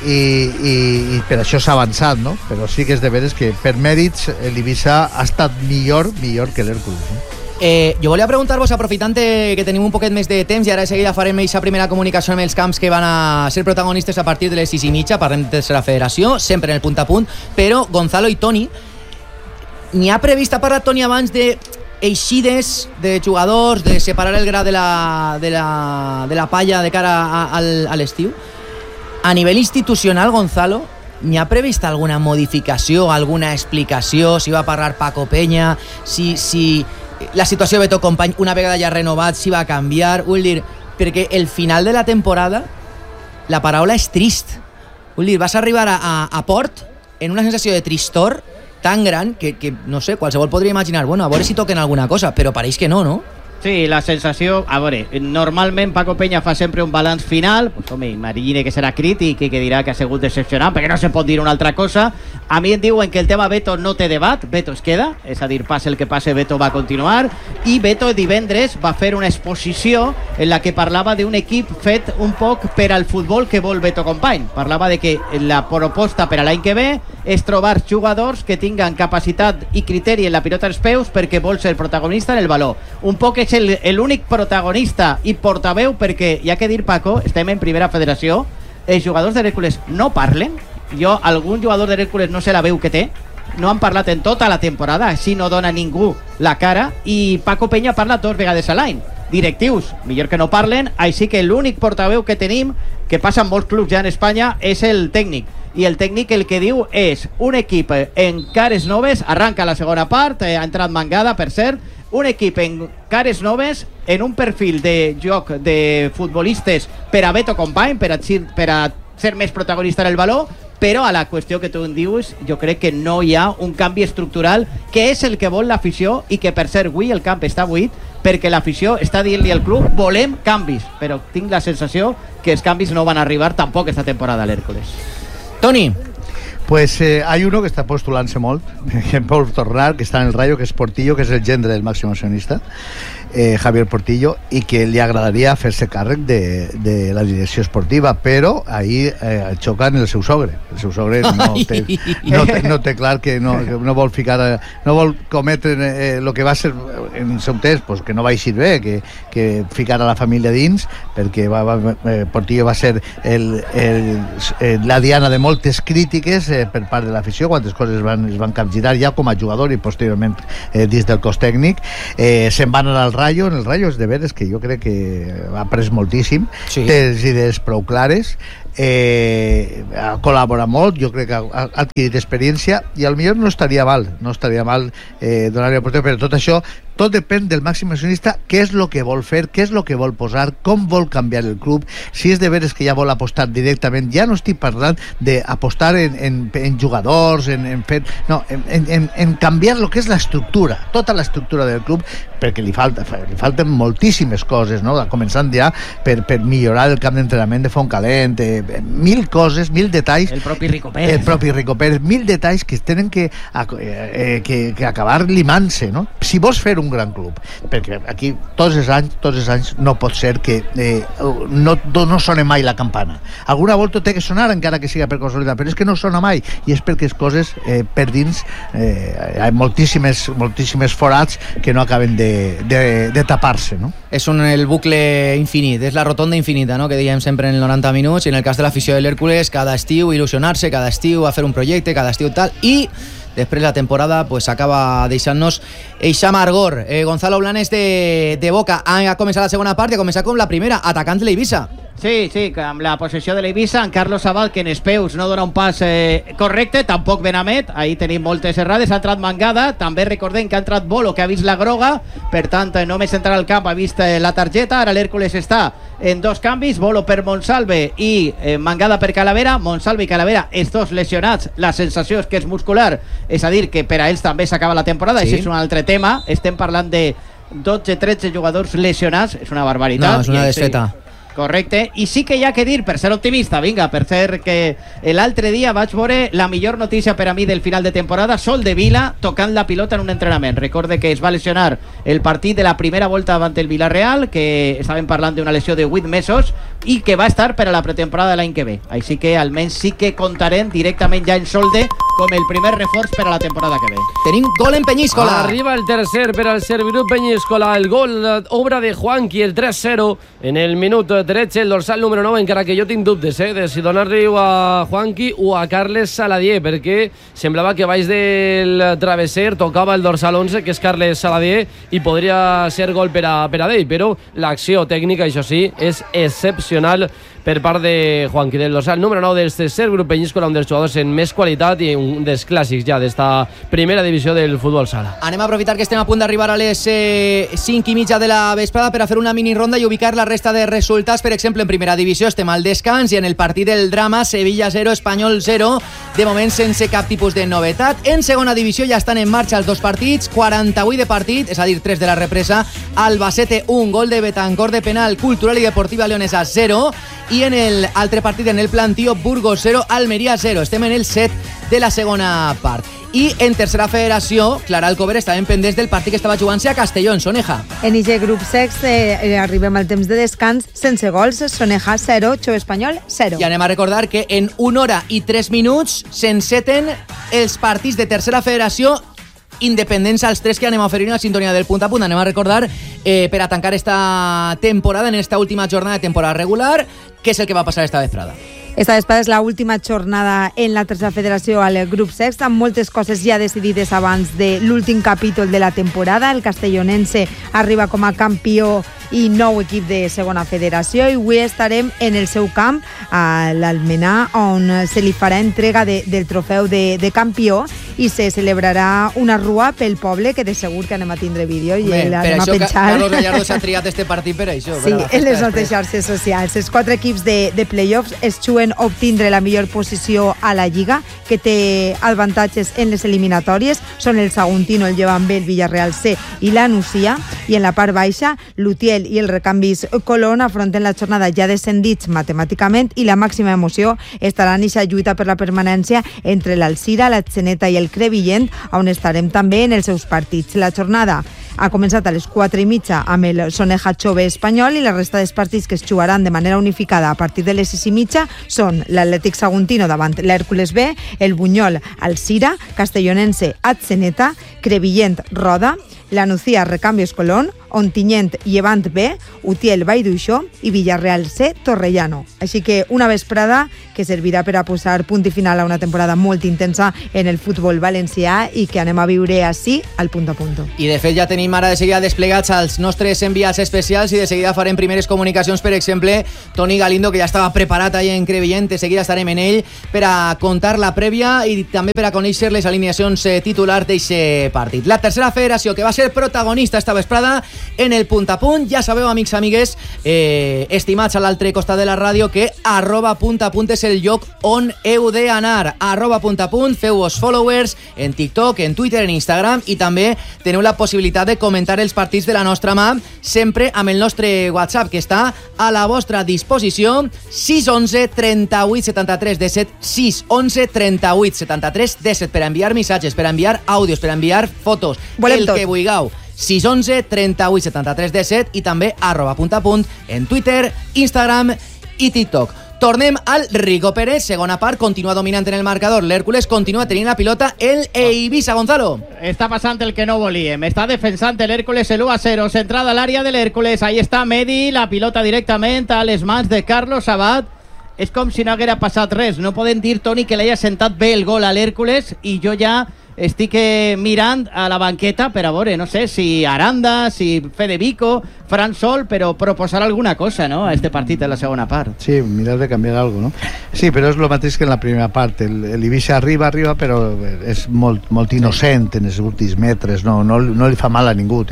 Speaker 1: i per això s'ha avançat, no? Però sí que és de veres que per mèrits l'Eivissa ha estat millor que l'Hèrcules.
Speaker 3: Jo volia preguntar-vos, aprofitant que tenim un poquet més de temps, i ara de seguida farem aquesta primera comunicació amb els camps que van a ser protagonistes a partir de les 6:30, parlem de tercera federació, sempre en el punt a punt, però Gonzalo i Toni, n'hi ha previst, ha parlat Toni abans de eixides de jugadors, de separar el gra de la palla de cara a l'estiu. A nivell institucional, Gonzalo, n'hi ha previst alguna modificació, alguna explicació, si va parlar Paco Peña, si la situació de Beto Company, una vegada ja renovat, si va canviar? Vull dir, perquè el final de la temporada, la paraula és trist. Vull dir, vas arribar a Port en una sensació de tristor tan gran que, no sé, qualsevol podria imaginar, bueno, a veure si toquen alguna cosa, però pareix que no?
Speaker 2: Sí, la sensació, a veure, normalment Paco Peña fa sempre un balanç final, pues home, imagine que serà crític i que dirà que ha sigut decepcionant, perquè no se pot dir una altra cosa. A mi em diuen que el tema Beto no té debat, Beto es queda, és a dir, passe el que passe, Beto va continuar, i Beto divendres va fer una exposició en la que parlava d'un equip fet un poc per al futbol que vol Beto Company. Parlava de que la proposta per a l'any que ve és trobar jugadors que tinguen capacitat i criteri en la pilota als peus perquè vol ser protagonista en el valor. Un poc és l'únic protagonista i portaveu, perquè, hi ha que dir, Paco, estem en primera federació, els jugadors de l'Hèrcules no parlen. Algun jugador de l'Hèrcules no sé la veu que té, no han parlat en tota la temporada, així no dona ningú la cara, i Paco Peña parla 2 vegades a l'any. Directius, millor que no parlen, així que l'únic portaveu que tenim, que passa en molts clubs ja en Espanya, és el tècnic. I el tècnic el que diu és un equip en cares noves, arranca la segona part, ha entrat Mangada, per cert, un equip en cares noves, en un perfil de joc de futbolistes per a Beto Company, per a ser més protagonista en el valor, però a la qüestió que tu em dius, jo crec que no hi ha un canvi estructural, que és el que vol l'afició, i que per cert avui el camp està buit, perquè l'afició està dient-li al club volem canvis, però tinc la sensació que els canvis no van arribar tampoc esta temporada a l'Hèrcules.
Speaker 3: Toni.
Speaker 1: Pues hay uno que está postulant-se molt, que vol tornar, que està en el Rayo, que és Portillo, que és el gendre del màxim accionista. Javier Portillo, i que li agradaria fer-se càrrec de la direcció esportiva, però ahir xoquen el seu sogre. El seu sogre no té clar que no vol ficar, no vol cometre el que va ser en el seu temps, pues, que no va eixir bé, que ficar a la família dins, perquè Portillo va ser la diana de moltes crítiques per part de l'afició, quantes coses es van capgirar ja com a jugador i posteriorment dins del cos tècnic. Se'n van anar al Rayo. En el Rayo és de veres que jo crec que ha après moltíssim, té les idees prou clares, ha col·laborat molt, jo crec que ha adquirit experiència i potser no estaria mal donar-li l'oportunitat, però tot això tot depèn del màxim accionista, què és el que vol fer, què és el que vol posar, com vol canviar el club, si és de veres que ja vol apostar directament. Ja no estic parlant d'apostar en jugadors, en canviar el que és l'estructura, tota l'estructura del club, perquè li falten moltíssimes coses, no? Començant ja per millorar el camp d'entrenament de Fontcalent, mil coses, mil detalls.
Speaker 2: El propi Rico Pérez,
Speaker 1: mil detalls que tenen que acabar limant-se, no? Si vols fer un gran club, perquè aquí tots els anys no pot ser que no sona mai la campana. Alguna volta té que sonar, encara que siga per consolidar, però és que no sona mai, i és perquè les coses per dins hi ha moltíssimes forats que no acaben de tapar-se, no?
Speaker 3: És el bucle infinit, és la rotonda infinita, no?, que diem sempre en el 90 minuts, i en el cas de l'afició de l'Hèrcules, cada estiu il·lusionar-se, cada estiu a fer un projecte, cada estiu tal, i després la temporada pues acaba deixant-nos eixa amargor. Gonzalo Blanes de Boca ha començat la segona part i ha començat com la primera, atacant l'Eivissa.
Speaker 2: Sí, amb la possessió de l'Eivissa, en Carlos Abal, que en els peus no dona un pas correcte, tampoc Benamet, ahir tenim moltes errades, ha entrat Mangada, també recordem que ha entrat Bolo, que ha vist la groga, per tant, només entrar al camp ha vist la targeta, ara l'Hèrcules està en dos canvis, Bolo per Monsalve i Mangada per Calavera, Monsalve i Calavera, els dos lesionats, la sensació és que és muscular, és a dir, que per a ells també s'acaba la temporada, sí. Això és un altre tema, estem parlant de 12-13 jugadors lesionats, és una barbaritat.
Speaker 3: No, és una desfeta.
Speaker 2: Correcte, i sí que hi ha que dir, per ser optimista, vinga, per ser que l'altre dia vaig veure la millor notícia per a mi del final de temporada, Sol de Vila tocant la pilota en un entrenament. Recorde que es va lesionar el partit de la primera volta davant el Villarreal, que estàvem parlant d'una lesió de 8 mesos i que va estar per a la pretemporada de l'any que ve. Així que almenys sí que comptarem directament ja en Solde com el primer reforç per a la temporada que ve.
Speaker 3: Tenim gol en Peñíscola.
Speaker 12: Arriba el tercer per al Servirup Peñíscola, el gol obra de Juanqui, el 3-0 en el minut 13, el dorsal número 9, encara que jo tinc dubtes de si donar-li-ho a Juanqui o a Carles Saladier, perquè semblava que baix del travesser tocava el dorsal 11, que és Carles Saladier, i podria ser gol per a d'ell, però l'acció tècnica, això sí, és excepcional per part de Juanqui, del dorsal número 9 del tercer grup Peñíscola, un dels jugadors en més qualitat i un dels clàssics ja d'esta primera divisió del futbol sala.
Speaker 3: Anem a aprofitar que estem a punt d'arribar a les 5:30 de la vesprada per a fer una mini ronda i ubicar la resta de resultats. Per exemple, en primera divisió estem al descans i en el partit del drama, Sevilla 0, Espanyol 0, de moment sense cap tipus de novetat. En segona divisió ja estan en marxa els dos partits, 48 de partit, és a dir, 3 de la represa. Albacete 1, gol de Betancor de penal, Cultural i Deportiva Leonesa 0, i en el altre partit, en el plantío, Burgos 0, Almeria 0. Estem en el 7 de la segona part. I en tercera federació, Clara Alcover estaven pendents del partit que estava jugant-se a Castelló, en Soneja.
Speaker 4: En aquest grup sext arribem al temps de descans sense gols, Soneja 0, Xo Espanyol 0.
Speaker 3: I anem a recordar que en 1 hora i 3 minuts s'enceten els partits de tercera federació independents als 3 que anem a oferir una sintonia del punt a punt. Anem a recordar per a tancar esta temporada, en esta última jornada de temporada regular, què és el que va passar esta vesprada.
Speaker 4: Esta vesprada és l'última jornada en la tercera federació al grup sext, amb moltes coses ja decidides abans de l'últim capítol de la temporada. El castellonense arriba com a campió i nou equip de segona federació, i avui estarem en el seu camp, a l'Almenar, on se li farà entrega del trofeu de campió i se celebrarà una rua pel poble, que de segur que anem a tindre vídeo i l'anem a penjar.
Speaker 3: Carlos Gallardo s'ha triat este partit per això.
Speaker 4: Sí, en les nostres xarxes socials. Els 4 equips de play-offs es juguen obtindre la millor posició a la Lliga, que té avantatges en les eliminatòries. Són el Saguntino, el Llevant B, el Villarreal C i la Nucia. I en la part baixa, l'Utiel i el Recanvis Colón afronten la jornada ja descendits matemàticament, i la màxima emoció estarà en aquesta lluita per la permanència entre l'Alcira, la Xeneta i el Crevillent, on estarem també en els seus partits. La jornada Ha començat a les 4:30 amb el Soneja Chove espanyol i la resta dels partits que es jugaran de manera unificada a partir de les 6:30 són l'Atlètic Saguntino davant l'Hèrcules B, el Bunyol Alcira, Castellonense Atzeneta, Crevillent Roda, la Nucía Recambios Colón, Ontinyent Llevant B, Utiel Vallduixó i Villarreal C Torrellano. Així que una vesprada que servirà per a posar punt i final a una temporada molt intensa en el futbol valencià i que anem a viure així al punt a punt.
Speaker 3: I de fet ja tenim ara de seguida desplegats els nostres enviats especials i de seguida farem primeres comunicacions, per exemple, Toni Galindo, que ja estava preparat allà en Crevillent, de seguida estarem en ell per a contar la prèvia i també per a conèixer les alineacions titulars d'aquest partit. La tercera federació que va ser protagonista esta vesprada en el punt a punt. Ja sabeu, amics i amigues, estimats a l'altre costat de la ràdio, que @puntapunt és el lloc on heu d'anar. @puntapunt, feu-vos followers en TikTok, en Twitter, en Instagram, i també teniu la possibilitat de comentar els partits de la nostra mà, sempre amb el nostre WhatsApp, que està a la vostra disposició, 611 38 73 17, 611 38 73 17, per enviar missatges, per enviar àudios, per enviar fotos, el que vulgueu. 611 38 73 17 i també @puntapunt en Twitter, Instagram i TikTok. Tornem al Rico Pérez, segona part, continua dominant en el marcador. L'Hèrcules continua tenint la pilota el Eivissa, Gonzalo.
Speaker 2: Està passant el que no volíem. Està defensant l'Hèrcules el 1-0. Centrada a l'àrea de l'Hèrcules. Ahí està Medi, la pilota directament a les mans de Carlos Sabat. És com si no haguera passat res. No podem dir, Toni, que l'haya sentat bé el gol a l'Hèrcules, i jo ja estic mirant a la banqueta per a veure, no sé, si Aranda, si Federico, Fran Sol, però proposar alguna cosa, no?, a este partit en la segona part.
Speaker 1: Sí, mirar de canviar algo, no? Sí, però és el mateix que en la primera part. L'Eivissa arriba, però és molt innocent en els últims metres, no li fa mal a ningú.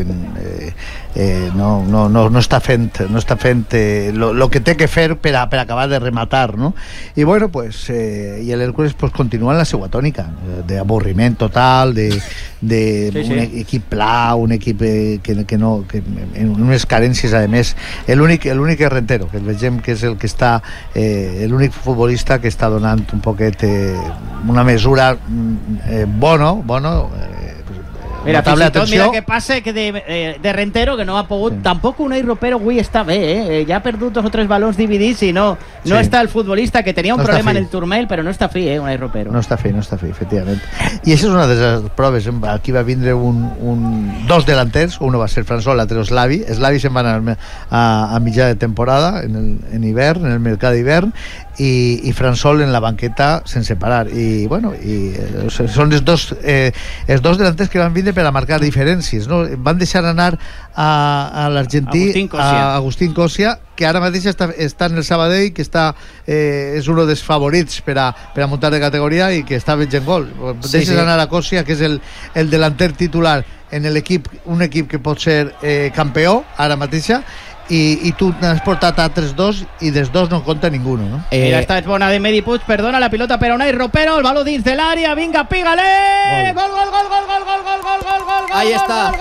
Speaker 1: No està fent el que té que fer per acabar de rematar, no? I bueno, pues i l'Hèrcules pues continua en la seva tònica d'avorriment total, un equip pla, un equip que no, en unes carències, a més. L'únic Rentero, que vegem que és el que està, l'únic futbolista que està donant un poquet una mesura bueno,
Speaker 2: mira, fins i tot, mira què passa que de Rentero, que no ha pogut, tampoc Unai Ropero avui està bé, ja ha perdut 2 o 3 balons dividits i no està el futbolista, que tenia un problema en el turmell, però no està fi, Unai Ropero.
Speaker 1: No està fi, efectivament. I això és una de les proves. Aquí va vindre dos delanters, uno va ser Fran Sol, l'altre Slavi. Slavi se'n va anar a mitjà de temporada, en hivern, en el mercat d'hivern, i Fran Sol en la banqueta sense parar. I bueno, són els dos delanters que van vindre per a marcar diferències, no? Van deixar anar a l'argentí, a Agustín Cosia, que ara mateix està en el Sabadell, que és un dels favorits per a muntar de categoria i que està veient gol. Deixes anar a Cosia, que és el delanter titular en un equip que pot ser campió ara mateixa, i tu n'has portat altres dos i dels dos no compta ningú, no?
Speaker 2: Mira, esta és bona de Medi Puig, perdona la pilota per Unai Ropero, el baló dins de l'àrea, vinga, pígale! Gol! Ahí està.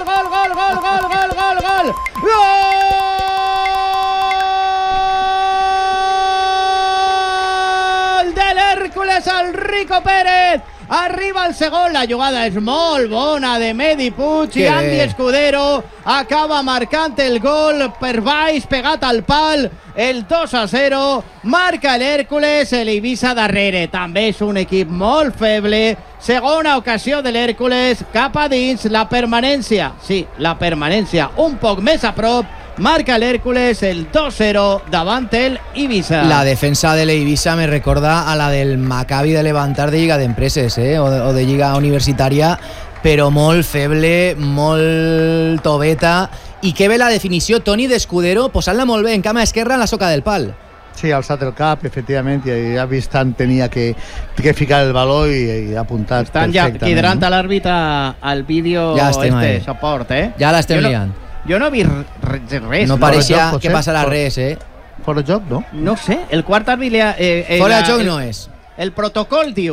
Speaker 2: Gol! De l'Hèrcules al Rico Pérez. Arriba el segon, la jugada és molt bona de Medi Puig i Andy Escudero acaba marcant el gol per baix, pegat al pal, el 2-0, marca l'Hèrcules, l'Eivissa darrere, també és un equip molt feble, segona ocasió de l'Hèrcules, cap a dins, la permanència, un poc més a prop, marca l'Hèrcules el 2-0 davant el Eivissa.
Speaker 3: La defensa de l'Eivissa me recorda a la del Maccabi de Levantar de Lliga d'Empreses, o de Lliga Universitària, però molt feble, molt toveta, i que bé la definició, Toni, d'Escudero, posant-la molt bé en cama esquerra en la soca del pal.
Speaker 1: Sí, ha alçat el cap, efectivament, i ha vist tant tenia que ficar el valor i ha apuntat
Speaker 2: perfectament. Estan ja quidrant a l'àrbitre al vídeo suport,
Speaker 3: Ja l'estem liant.
Speaker 2: Jo no he vist res.
Speaker 3: No pareixia que passarà res,
Speaker 1: Fora joc, no?
Speaker 2: No sé, el quart àrbitre...
Speaker 3: Fora joc no és.
Speaker 2: El protocol diu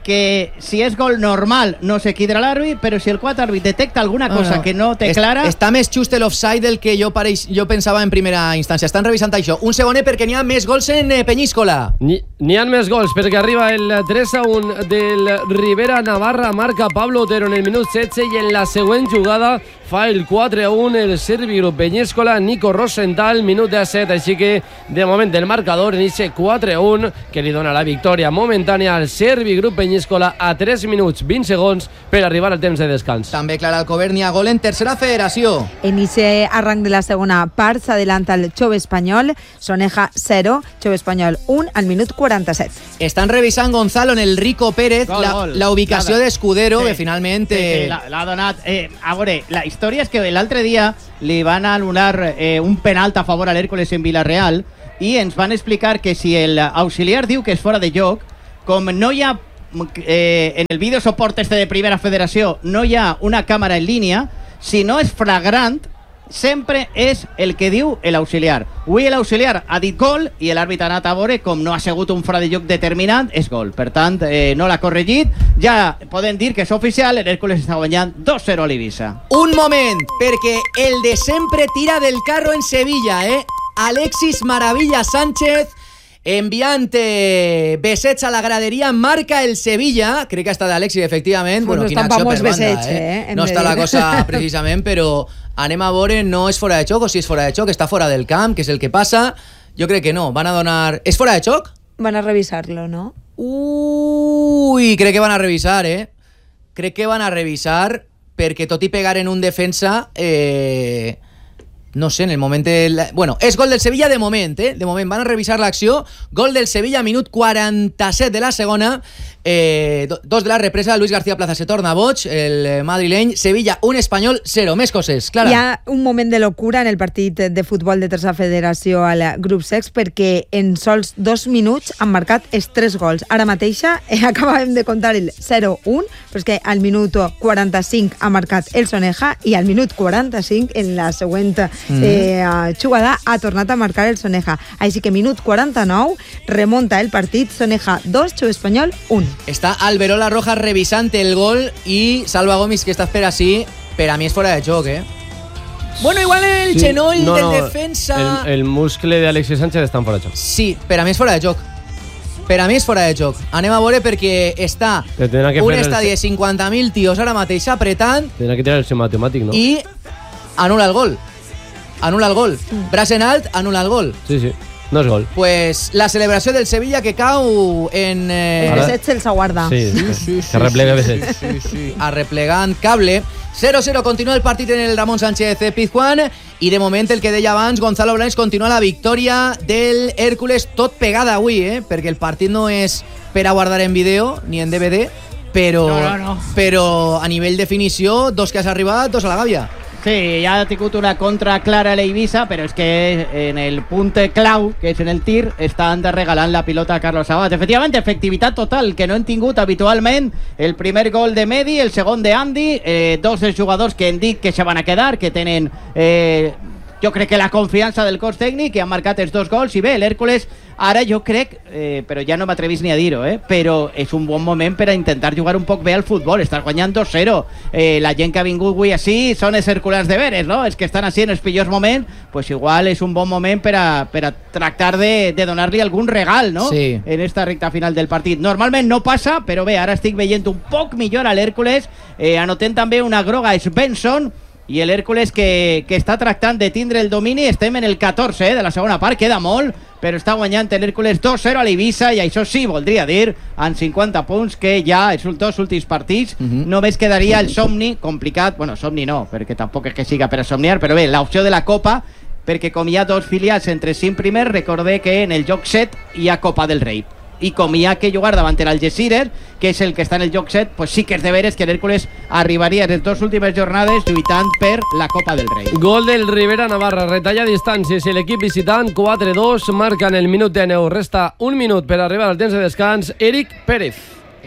Speaker 2: que si és gol normal no s'equidra l'àrbit, però si el quart àrbit detecta alguna cosa que no té clara...
Speaker 3: Està més just l'offside del que jo pensava en primera instància. Estan revisant això. Un segonet perquè n'hi ha més gols en Peñíscola.
Speaker 12: N'hi ha més gols perquè arriba el 3-1 del Rivera Navarra, marca Pablo Otero en el minut 16 i en la següent jugada fa el 4-1 el Servigroup Peñíscola, Nico Rosenthal, minut 17, així que de moment el marcador en ese 4-1 que li dona la victòria momentània al Servigroup Peñíscola a 3 minuts 20 segons per arribar al temps de descans.
Speaker 3: També Clara Alcobernia, gol en tercera federació.
Speaker 4: En ese arranque de la segunda part s'adelanta el Xove Espanyol, Soneja 0, Xove Espanyol 1 al minut 47.
Speaker 3: Estan revisant Gonzalo en el Rico Pérez la ubicació d'Escudero, que finalment...
Speaker 2: L'ha donat... A veure, la història és que l'altre dia li van anul·lar un penalt a favor a l'Hèrcules en Villarreal i ens van explicar que si l'auxiliar diu que és fora de joc, com no hi ha en el vídeo soporte de primera federació no hi ha una càmera en línia, si no és flagrant sempre és el que diu l'auxiliar. Avui l'auxiliar ha dit gol i l'àrbit ha anat a veure com no ha sigut un fora de joc determinant, és gol. Per tant, no l'ha corregit. Ja podem dir que és oficial, l'Hèrcules està guanyant 2-0 a l'Eivissa.
Speaker 3: Un moment, perquè el de sempre tira del carro en Sevilla, Alexis Maravilla Sánchez enviant besets a la graderia, marca el Sevilla. Crec que ha estat Alexis, efectivament. Bueno, quina acció per banda, no està la cosa precisament, però anem a veure, no és fora de xoc, o si és fora de xoc, està fora del camp, que és el que passa. Jo crec que no, van a donar... És fora de xoc?
Speaker 4: Van a revisar-lo, no?
Speaker 3: Ui, crec que van a revisar, Crec que van a revisar, perquè tot i pegar en un defensa... No sé, en el moment... Bueno, és gol del Sevilla de moment, De moment van a revisar l'acció. Gol del Sevilla, minut 47 de la segona. Dos de la represa, Luis García Plaza se torna boig, el madrileny. Sevilla 1, Espanyol 0. Més coses, Clara.
Speaker 4: Hi ha un moment de locura en el partit de futbol de tercera federació al grup 6 perquè en sols 2 minuts han marcat els 3 gols. Ara mateixa acabàvem de contar el 0-1, però és que al minut 45 ha marcat el Soneja i al minut 45 en la següent jugada ha tornat a marcar el Soneja. Així que minut 49 remonta el partit, Soneja 2, Xove Espanyol 1.
Speaker 3: Està Alberola Rojas revisant el gol i Salva Gomis, que està per així, per a mi és fora de joc, Bueno, igual el genoll del defensa...
Speaker 12: El muscle de Alexis Sánchez està fora de joc.
Speaker 3: Sí, per a mi és fora de joc. Per a mi és fora de joc. Anem a veure perquè està un estadi de 50.000 tios ara mateix apretant...
Speaker 12: Tindrà que tirar el seu matemàtic, no?
Speaker 3: I anul·la el gol. Anul·la el gol. Braç en alt, anul·la el gol.
Speaker 12: Sí, sí. No és gol.
Speaker 3: Pues la celebració del Sevilla que cau en...
Speaker 4: El Besset se'ls aguarda.
Speaker 12: Sí. Que replega Besset.
Speaker 3: Sí. Arreplegant cable. 0-0 continua el partit en el Ramon Sánchez Pizjuán i de moment el que deia abans Gonzalo Blanes, continua la victòria del Hèrcules, tot pegada avui, perquè el partit no és per a guardar en vídeo ni en DVD, però a nivell de definició, 2 que has arribat, 2 a la gàbia.
Speaker 2: Sí, ja ha tingut una contra clara a l'Eivissa, però és que en el punt clau, que és en el tir, estan regalant la pilota a Carlos Sabat. Efectivament, efectivitat total, que no han tingut habitualment. El primer gol de Medi, el segon de Andy, dos dels jugadors que hem dit que se van a quedar, que tenen... jo crec que la confiança del cos tècnic, que han marcat els 2 gols, i bé, l'Hèrcules ara jo crec, però ja no m'atrevís ni a dir-ho, però és un bon moment per a intentar jugar un poc bé al futbol. Estàs guanyant 2-0, la gent que ha vingut avui així són els herculans de veres, no? Els que estan així en els pitjors moments, pues igual és un bon moment per a tractar de donar-li algun regal, no?
Speaker 3: Sí.
Speaker 2: En esta recta final del partit. Normalment no passa, però bé, ara estic veient un poc millor a l'Hèrcules, anotem també una groga a Svensson, i l'Hèrcules que està tractant de tindre el domini. Estem en el 14 de la segona part, queda molt, però està guanyant l'Hèrcules 2-0 a l'Eivissa, i això sí voldria dir, amb 50 punts, que ja els 2 últims partits només quedaria el somni complicat, bueno, somni no, perquè tampoc és que siga per a somniar, però bé, l'opció de la Copa, perquè com hi ha 2 filials entre 5 primers, recordeu que en el joc 7 hi ha Copa del Rei, i com hi ha que jugar davant l'Algeciras, que és el que està en el joc 7, pues sí que és de veres que l'Hèrcules arribaria en les 2 últimes jornades lluitant per la Copa del Rei.
Speaker 12: Gol del Rivera Navarra, retalla distàncies i l'equip visitant 4-2, marca en el minut de 9, resta un minut per arribar al temps de descans. Eric Pérez,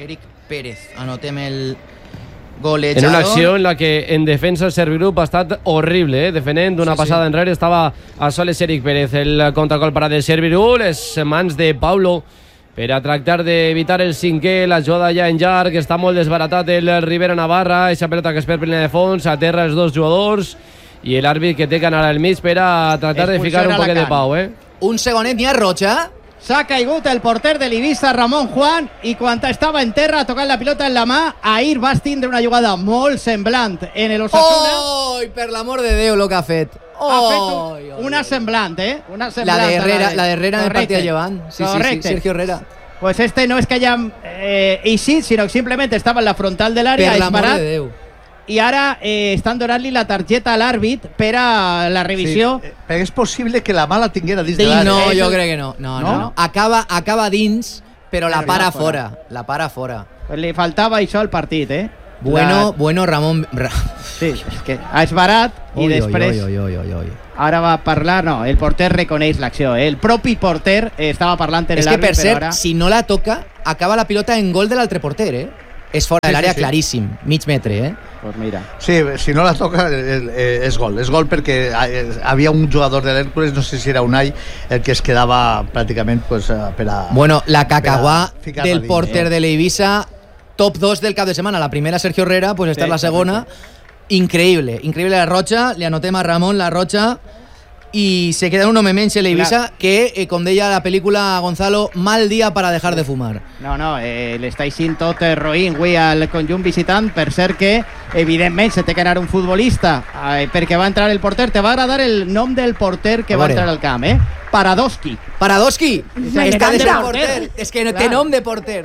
Speaker 3: anotem el golejador.
Speaker 12: En una acció en la que en defensa el Servigroup ha estat horrible, defendent d'una passada enrere, estava a soles Eric Pérez. El contragol para del Servigroup, les mans de Paulo per a tractar d'evitar el cinquè. La jugada ja en llarg, està molt desbaratat el Rivera Navarra, aquesta pelota que es perd per línia de fons, aterra els dos jugadors i l'àrbit que té que anar al mig per a tractar de ficar un poquet de pau.
Speaker 3: Un segonet, n'hi ha roja.
Speaker 2: S'ha caigut el porter de l'Ibiza, Ramon Juan, i quan estava en terra tocant la pilota en la mà, ahir vas tindre una jugada molt semblant en l'Osasuna.
Speaker 3: Oh, per l'amor de Déu, lo que ha fet.
Speaker 2: Ha fet una semblant, Una semblant.
Speaker 3: La de Herrera en el partit de Llevant. Sí, Sergio Herrera.
Speaker 2: Pues este no es que haya eixit, sinó que simplement estava en la frontal de l'àrea,
Speaker 3: per l'amor de Déu.
Speaker 2: I ara estan donant-li la targeta a l'àrbit per a la revisió.
Speaker 1: Sí, però és possible que la mà la tinguera dins de l'àrea.
Speaker 3: No, jo crec que no. No. Acaba dins, però la para fora. La para fora.
Speaker 2: Pues li faltava això al partit,
Speaker 3: Bueno, Ramon...
Speaker 2: Sí, és que ha esbarat i després... Ara va parlar... No, el porter reconeix l'acció. El propi porter estava parlant en l'àrbit.
Speaker 3: És que, per cert, si no la toca, acaba la pilota en gol de l'altre porter, És fora de l'àrea claríssim, mig metre,
Speaker 2: Pues mira.
Speaker 1: Sí, si no la toca és gol. És gol perquè havia un jugador de l'Hèrcules, no sé si era Unai, el que es quedava pràcticament per a...
Speaker 3: Bueno, la cacaguà del porter de l'Eivissa, top 2 del cap de setmana. La primera Sergio Herrera, pues esta es la segona. Increïble la roja, li anotem a Ramon la roja i se queda un home menys a l'Eivissa que, com deia la pel·lícula Gonzalo, mal dia para dejar de fumar.
Speaker 2: No, l'està eixint tot roïn avui al conjunt visitant. Per cert que, evidentment, se té que anar un futbolista perquè va entrar el porter. Te va agradar el nom del porter que va entrar al camp, Paradoski.
Speaker 3: Està de ser porter. És que no té nom de porter.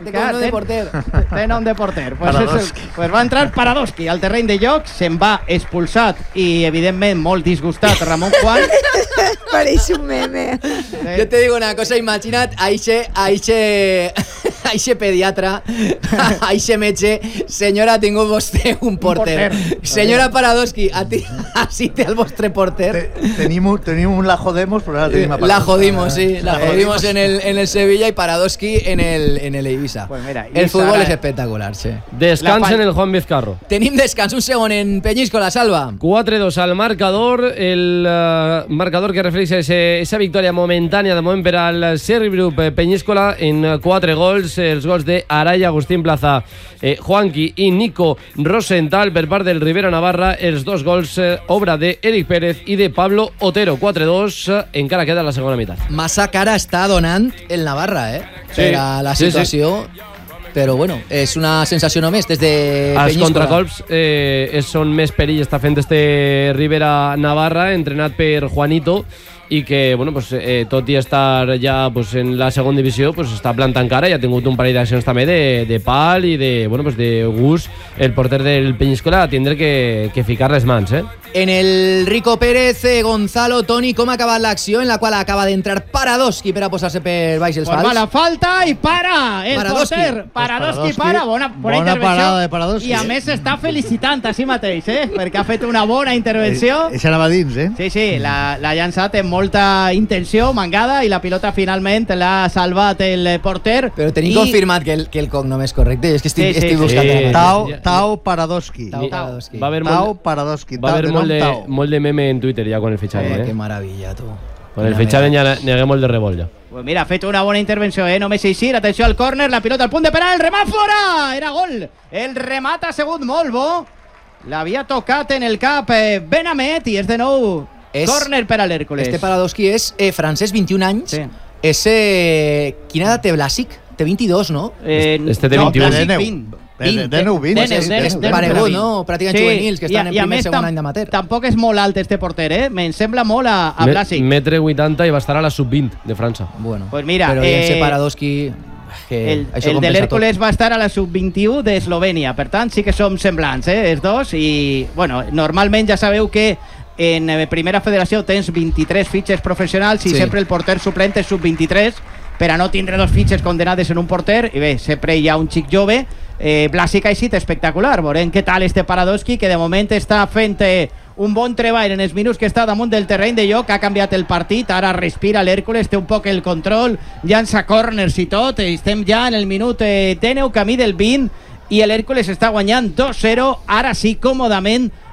Speaker 2: Té nom de porter. Pues va entrar Paradoski al terreny de joc, se'n va expulsat i, evidentment, molt disgustat Ramon Juan.
Speaker 4: Pareix un meme.
Speaker 3: Jo te digo una cosa, imagina't aixe pediatra, aixe metge, senyora, ha tingut vostè un porter. Senyora Paradoski, així té el vostre porter.
Speaker 1: Tenim un la jodemos, però ara tenim a Paradoski.
Speaker 3: La jodimos en el Sevilla y Paradoski en el Eivissa.
Speaker 2: Pues mira,
Speaker 3: el fútbol es espectacular, sí.
Speaker 12: Descans en el Juan Vizcarro.
Speaker 3: Tenim descans, un segon en Peñíscola, Salva.
Speaker 12: 4-2 al marcador, el marcador que refleja esa victòria momentània de moment per al Sergi Brup Peñíscola en 4 gols, els gols de Aray, Agustín Plaza, Juanqui i Nico Rosenthal per part del Rivera Navarra, els 2 gols obra de Eric Pérez i de Pablo Otero. 4-2, encara queda la segona meitat.
Speaker 3: Massa cara està donant el Navarra, per a la situació. Però bueno, és una sensació només des de Peñíscola.
Speaker 12: Els contracolps són més perill està fent este Rivera Navarra, entrenat per Juanito, i que, bueno, pues, tot i estar ja pues, en la segona divisió, pues, està plantant cara i ha tingut un parell d'accions també de pal i de, bueno, pues, de gust el porter del Peñíscola a tindre que ficar les mans,
Speaker 3: En el Rico Pérez, Gonzalo, Toni, com ha acabat l'acció en la qual acaba d'entrar Paradoski per a posar-se per baix els pals?
Speaker 2: Mala falta i para el porter. Paradoski para, bona
Speaker 1: parada de Paradoski.
Speaker 2: I a més està felicitant a si mateix, perquè ha fet una bona intervenció.
Speaker 1: Això anava dins,
Speaker 2: Sí, l'ha llançat amb molta intenció, mangada, i la pilota finalment l'ha salvat el porter.
Speaker 3: Però tenim confirmat que el cognom és correcte. És que estic buscant.
Speaker 1: Tao Paradoski.
Speaker 12: Tao
Speaker 1: Paradoski.
Speaker 12: Va haver molt de meme en Twitter ja con el fitxatge.
Speaker 3: Que maravilla, tu.
Speaker 12: Con el fitxatge ja n'hi hagué molt de revolt ja.
Speaker 2: Pues mira, ha fet una bona intervenció, només eixir. Atenció al córner, la pilota al punt de penal, el remat fora! Era gol. El remat ha sigut molt bo. L'havia tocat en el cap Benamet i és de nou córner per a l'Hèrcules.
Speaker 3: Este Paradoski és francès, 21 anys. És... Quina edat té Blasic? Té 22, no?
Speaker 12: Este té 21.
Speaker 3: És paregut, no? Pràcticament juvenils, que estan en primer segon any d'amateur.
Speaker 2: Tampoc és molt alt este porter, Me'n sembla molt a Blasic.
Speaker 12: 1,80 m i va estar a la sub-20 de França.
Speaker 3: Bueno,
Speaker 2: pues mira,
Speaker 3: però ese Paradoski...
Speaker 2: El de l'Hèrcules va estar a la sub-21 d'Eslovènia, per tant sí que som semblants, els dos, i bueno, normalment ja sabeu que en primera federació tens 23 fitxes professionals i sempre el porter suplent és sub-23 per a no tindre dos fitxes condenades en un porter, i bé, sempre hi ha un xic jove. Blasic ha eixit espectacular, veurem què tal este Paradoski, que de moment està fent un bon treball en els minuts que està damunt del terreny de joc. Ha canviat el partit, ara respira l'Hèrcules, té un poc el control, llança corners i tot. Estem ja en el minut 10, camí del 20, i l'Hèrcules està guanyant 2-0, ara sí, còmodament,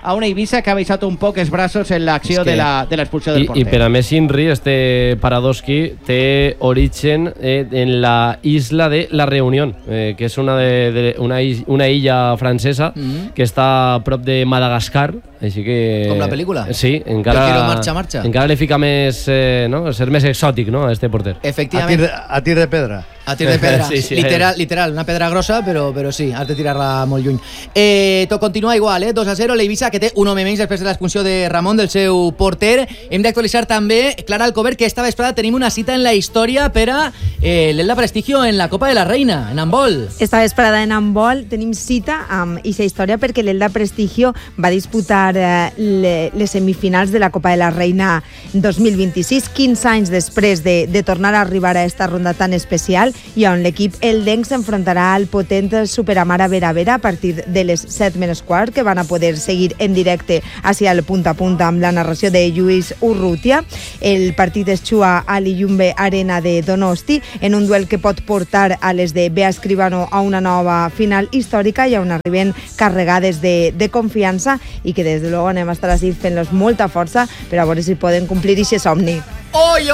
Speaker 2: a una Eivissa que ha baixat un poc els braços en l'acció de l'expulsió del porter.
Speaker 12: I per a més Inri, Paradowski té origen en la isla de La Reunión, que és una illa francesa que està a prop de Madagascar, així que...
Speaker 3: Com la pel·lícula?
Speaker 12: Sí, encara
Speaker 3: marxa.
Speaker 12: Encara li fica més, ser més exòtic, no?, a este porter.
Speaker 3: Efectivament.
Speaker 1: A tir de pedra.
Speaker 3: A tir de pedra,
Speaker 12: sí,
Speaker 3: literal, una pedra grossa, però sí, has de tirar-la molt lluny. Tot continua igual, 2-0, l'Eivissa, que té un home menys després de l'expulsió de Ramon, del seu porter. Hem d'actualitzar també, Clara Alcover, que esta vesprada tenim una cita en la història per a l'Elda Prestigio en la Copa de la Reina, en handbol.
Speaker 4: Esta vesprada en handbol tenim cita amb aquesta història perquè l'Elda Prestigio va disputar les semifinals de la Copa de la Reina 2026, 15 anys després de tornar a arribar a esta ronda tan especial, i on l'equip eldenc s'enfrontarà al potent Superamara Vera Vera a partir de les 7:15, que van a poder seguir en directe hacia el punt a punt amb la narració de Lluís Urrutia. El partit es juga a l'Iyumbe Arena de Donosti, en un duel que pot portar a les de Bea Escribano a una nova final històrica i on arriben carregades de confiança i que des de luego anem a estar així fent-los molta força per a veure si poden complir aquest somni.
Speaker 3: ¡Oy!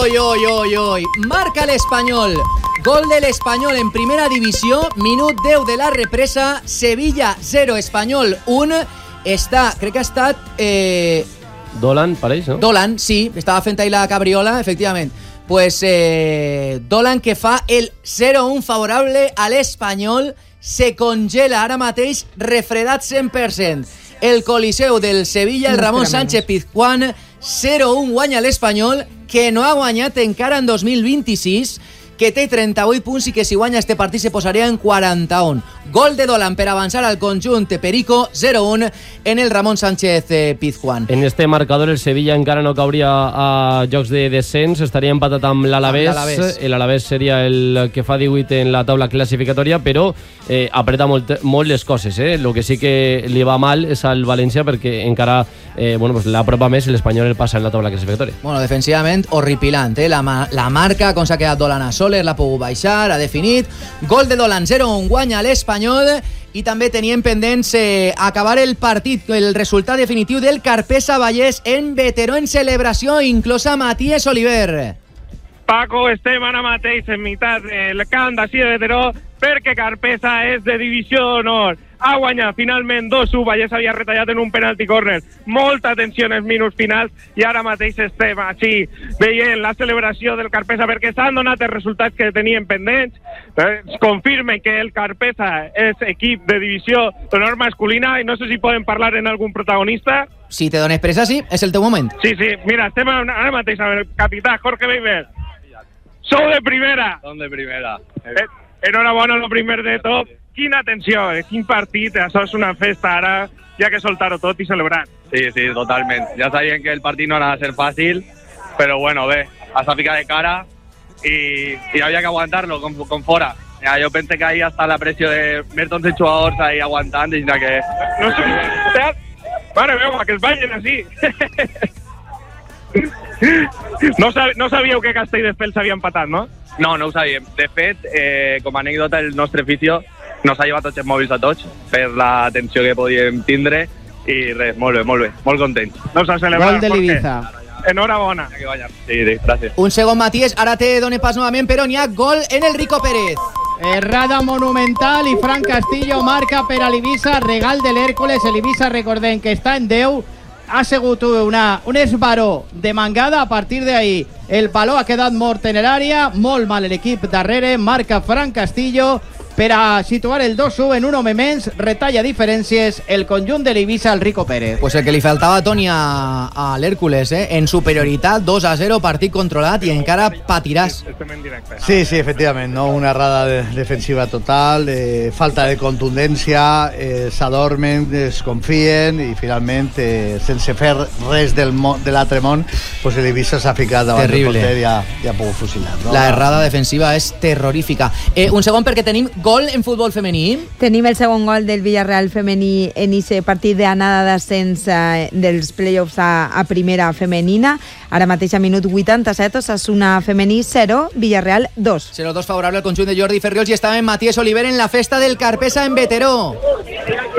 Speaker 3: Marca l'Espanyol. Gol de l'Espanyol en primera divisió, minut 10 de la represa, Sevilla 0, Espanyol 1. Crec que ha estat...
Speaker 12: Dolan, pareix, no?
Speaker 3: Dolan, sí, estava fent ahí la cabriola, efectivament. Pues Dolan, que fa el 0-1 favorable a l'Espanyol, se congela ara mateix, refredat 100%. El Coliseu del Sevilla, el Ramon Sánchez Pizjuán, 0-1 guanya l'Espanyol, que no ha guanyat encara en 2026, que té 38 punts i que si guanya este partit se posaria en 41. Gol de Dolan per avançar al conjunt Perico, 0-1 en el Ramon Sánchez Pizjuán.
Speaker 12: En este marcador el Sevilla encara no cauria a jocs de descens, estaria empatat amb l'Alavés. L'Alavés seria el que fa 18 en la taula classificatòria, però apreta molt les coses. El que sí que li va mal és al València perquè encara l'apropa més, l'Espanyol el passa en la taula classificatòria.
Speaker 3: Bueno, defensivament horripilant, la marca, com s'ha quedat Dolan a Soler, l'ha pogut baixar, ha definit. Gol de Dolan, 0-1 guanya l'Espanyol. I també tenien pendents acabar el partit, el resultat definitiu del Carpesa Vallès en Veteró, en celebració, inclosa Matías Oliver.
Speaker 13: Paco, estem ara mateix en meitat del camp d'ací de Veteró perquè Carpesa és de divisió d'honor. Ha guanyat finalment 2-1, Vallès havia retallat en un penalti córner. Molta tensió en els minuts finals i ara mateix estem així veient la celebració del Carpesa perquè s'han donat els resultats que tenien pendents. Confirmen que el Carpesa és equip de divisió d'honor masculina i no sé si poden parlar en algun protagonista.
Speaker 3: Si te dones pressa, sí, és el teu moment.
Speaker 13: Sí, mira, estem ara mateix amb el capità Jorge Beiber. Sou de primera.
Speaker 16: Som de primera.
Speaker 13: Enhorabona, lo primer de tot. Quina tensió, quin partit, això és una festa ara, ja que soltar-ho tot i celebrar.
Speaker 16: Sí, totalment. Ja sabien que el partit no anava a ser fàcil, però bueno, bé, has a ficar de cara i havia que aguantar-lo com fora. Ja, jo pense que ahí està la pressió de més d'11 jugadors ahí aguantant, i que...
Speaker 13: No sé, mare meva, que es vagin així. No sabíeu que Castelldefels s'havia empatat, no?
Speaker 16: No ho sabíem. De fet, com a anècdota, el nostre fisio nos ha llevat tots els mòbils a tots per la tensió que podíem tindre i res, molt bé, molt contents.
Speaker 13: Doncs a celebrar,
Speaker 2: gol de l'Ibiza.
Speaker 13: Enhorabona.
Speaker 16: Sí, gràcies.
Speaker 3: Un segon, Matías, ara te done pas novament, però n'hi ha gol en el Rico Pérez.
Speaker 2: Errada monumental i Fran Castillo marca per a l'Ibiza, regal de l'Hèrcules. L'Ibiza, recordem que està en 10, ha sigut un esbaró de mangada. A partir d'ahí el baló ha quedat mort en l'àrea, molt mal l'equip darrere, marca Fran Castillo per a situar el 2-1 en un home menys, retalla diferències el conjunt de l'Ibiza al Rico Pérez.
Speaker 3: Pues el que li faltava, Toni, a l'Hèrcules, en superioritat, 2-0, partit controlat i encara patiràs.
Speaker 1: Sí, efectivament, no? Una errada defensiva total, falta de contundència, s'adormen, desconfien i finalment, sense fer res de l'altre món, pues l'Ibiza s'ha ficat davant del porter i ha pogut fusilar. No?
Speaker 3: La errada defensiva és terrorífica. Un segon, perquè tenim gol en futbol femení.
Speaker 4: Tenim el segon gol del Villarreal femení en aquest partit d'anada d'ascens dels play-offs a primera femenina. Ara mateix a minut 87, Osasuna femení 0, Villarreal 2.
Speaker 3: 0-2 favorable al conjunt de Jordi Ferriols i estava en Matías Oliver en la festa del Carpesa en Veteró.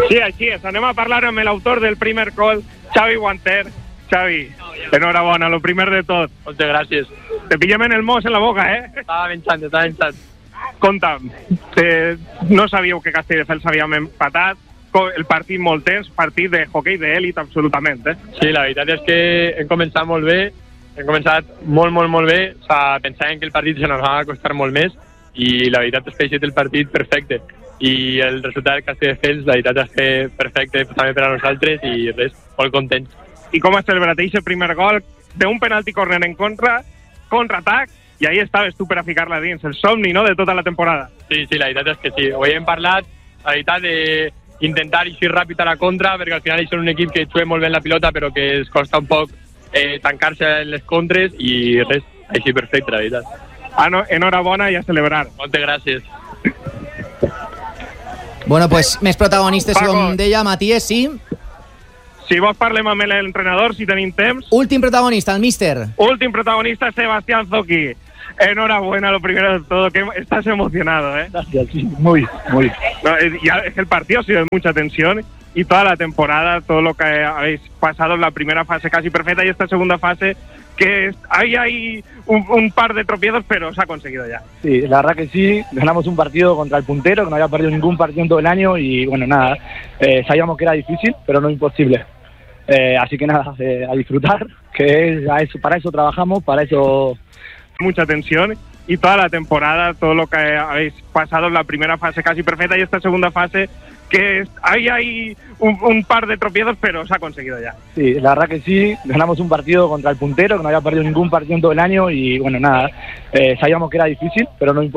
Speaker 13: Sí, així és. Anem a parlar amb l'autor del primer gol, Xavi Guanter. Xavi, enhorabona, lo primer de tot.
Speaker 16: Moltes gràcies.
Speaker 13: Te pillem en el mos en la boca, eh?
Speaker 16: Estava menjant.
Speaker 13: Compta'm, no sabíeu que Castelldefels havíem empatat, el partit molt tens, partit de hoquei d'èlit absolutament, eh?
Speaker 16: Sí, la veritat és que hem començat molt bé, hem començat molt bé, o sigui, pensàvem que el partit se nos va costar molt més i la veritat és que ha sigut el partit perfecte i el resultat del Castelldefels, la veritat és que perfecte també per a nosaltres i res, molt contents.
Speaker 13: I com has celebrat aquest primer gol d'un penalti corner en contra, contraatac, i ahí estaves tu per a ficar-la dins, el somni, no?, de tota la temporada.
Speaker 16: Sí, la veritat és que sí, ho hem parlat, la veritat d'intentar eixir ràpid a la contra, perquè al final són un equip que juga molt bé la pilota però que es costa un poc tancar-se en les contres i res, així perfecte, la veritat.
Speaker 13: Enhorabona i a celebrar.
Speaker 16: Moltes gràcies.
Speaker 3: Bueno, pues més protagonistes,
Speaker 13: Paco,
Speaker 3: com deia Matías, sí.
Speaker 13: Si vols parlem amb l'entrenador, si tenim temps.
Speaker 3: Últim protagonista, el míster.
Speaker 13: Últim protagonista, Sebastián Zocchi. Enhorabuena, lo primero de todo, que estás emocionado, ¿eh?
Speaker 17: Gracias, sí, muy.
Speaker 13: No, ya es que el partido ha sido de mucha tensión y toda la temporada, todo lo que habéis pasado en la primera fase casi perfecta y esta segunda fase, que hay un par de tropiezos, pero se ha conseguido ya.
Speaker 17: Sí, la verdad que sí, ganamos un partido contra el puntero, que no había perdido ningún partido en todo el año y bueno, nada, sabíamos que era difícil, pero no imposible. Así que nada, a disfrutar, que para eso trabajamos, para eso...
Speaker 13: Mucha tensión y toda la temporada, todo lo que habéis pasado en la primera fase casi perfecta y esta segunda fase, que hay un par de tropiezos, pero se ha conseguido ya.
Speaker 17: Sí, la verdad que sí, ganamos un partido contra el puntero, que no había perdido ningún partido en todo el año y bueno, nada, sabíamos que era difícil, pero no imposible.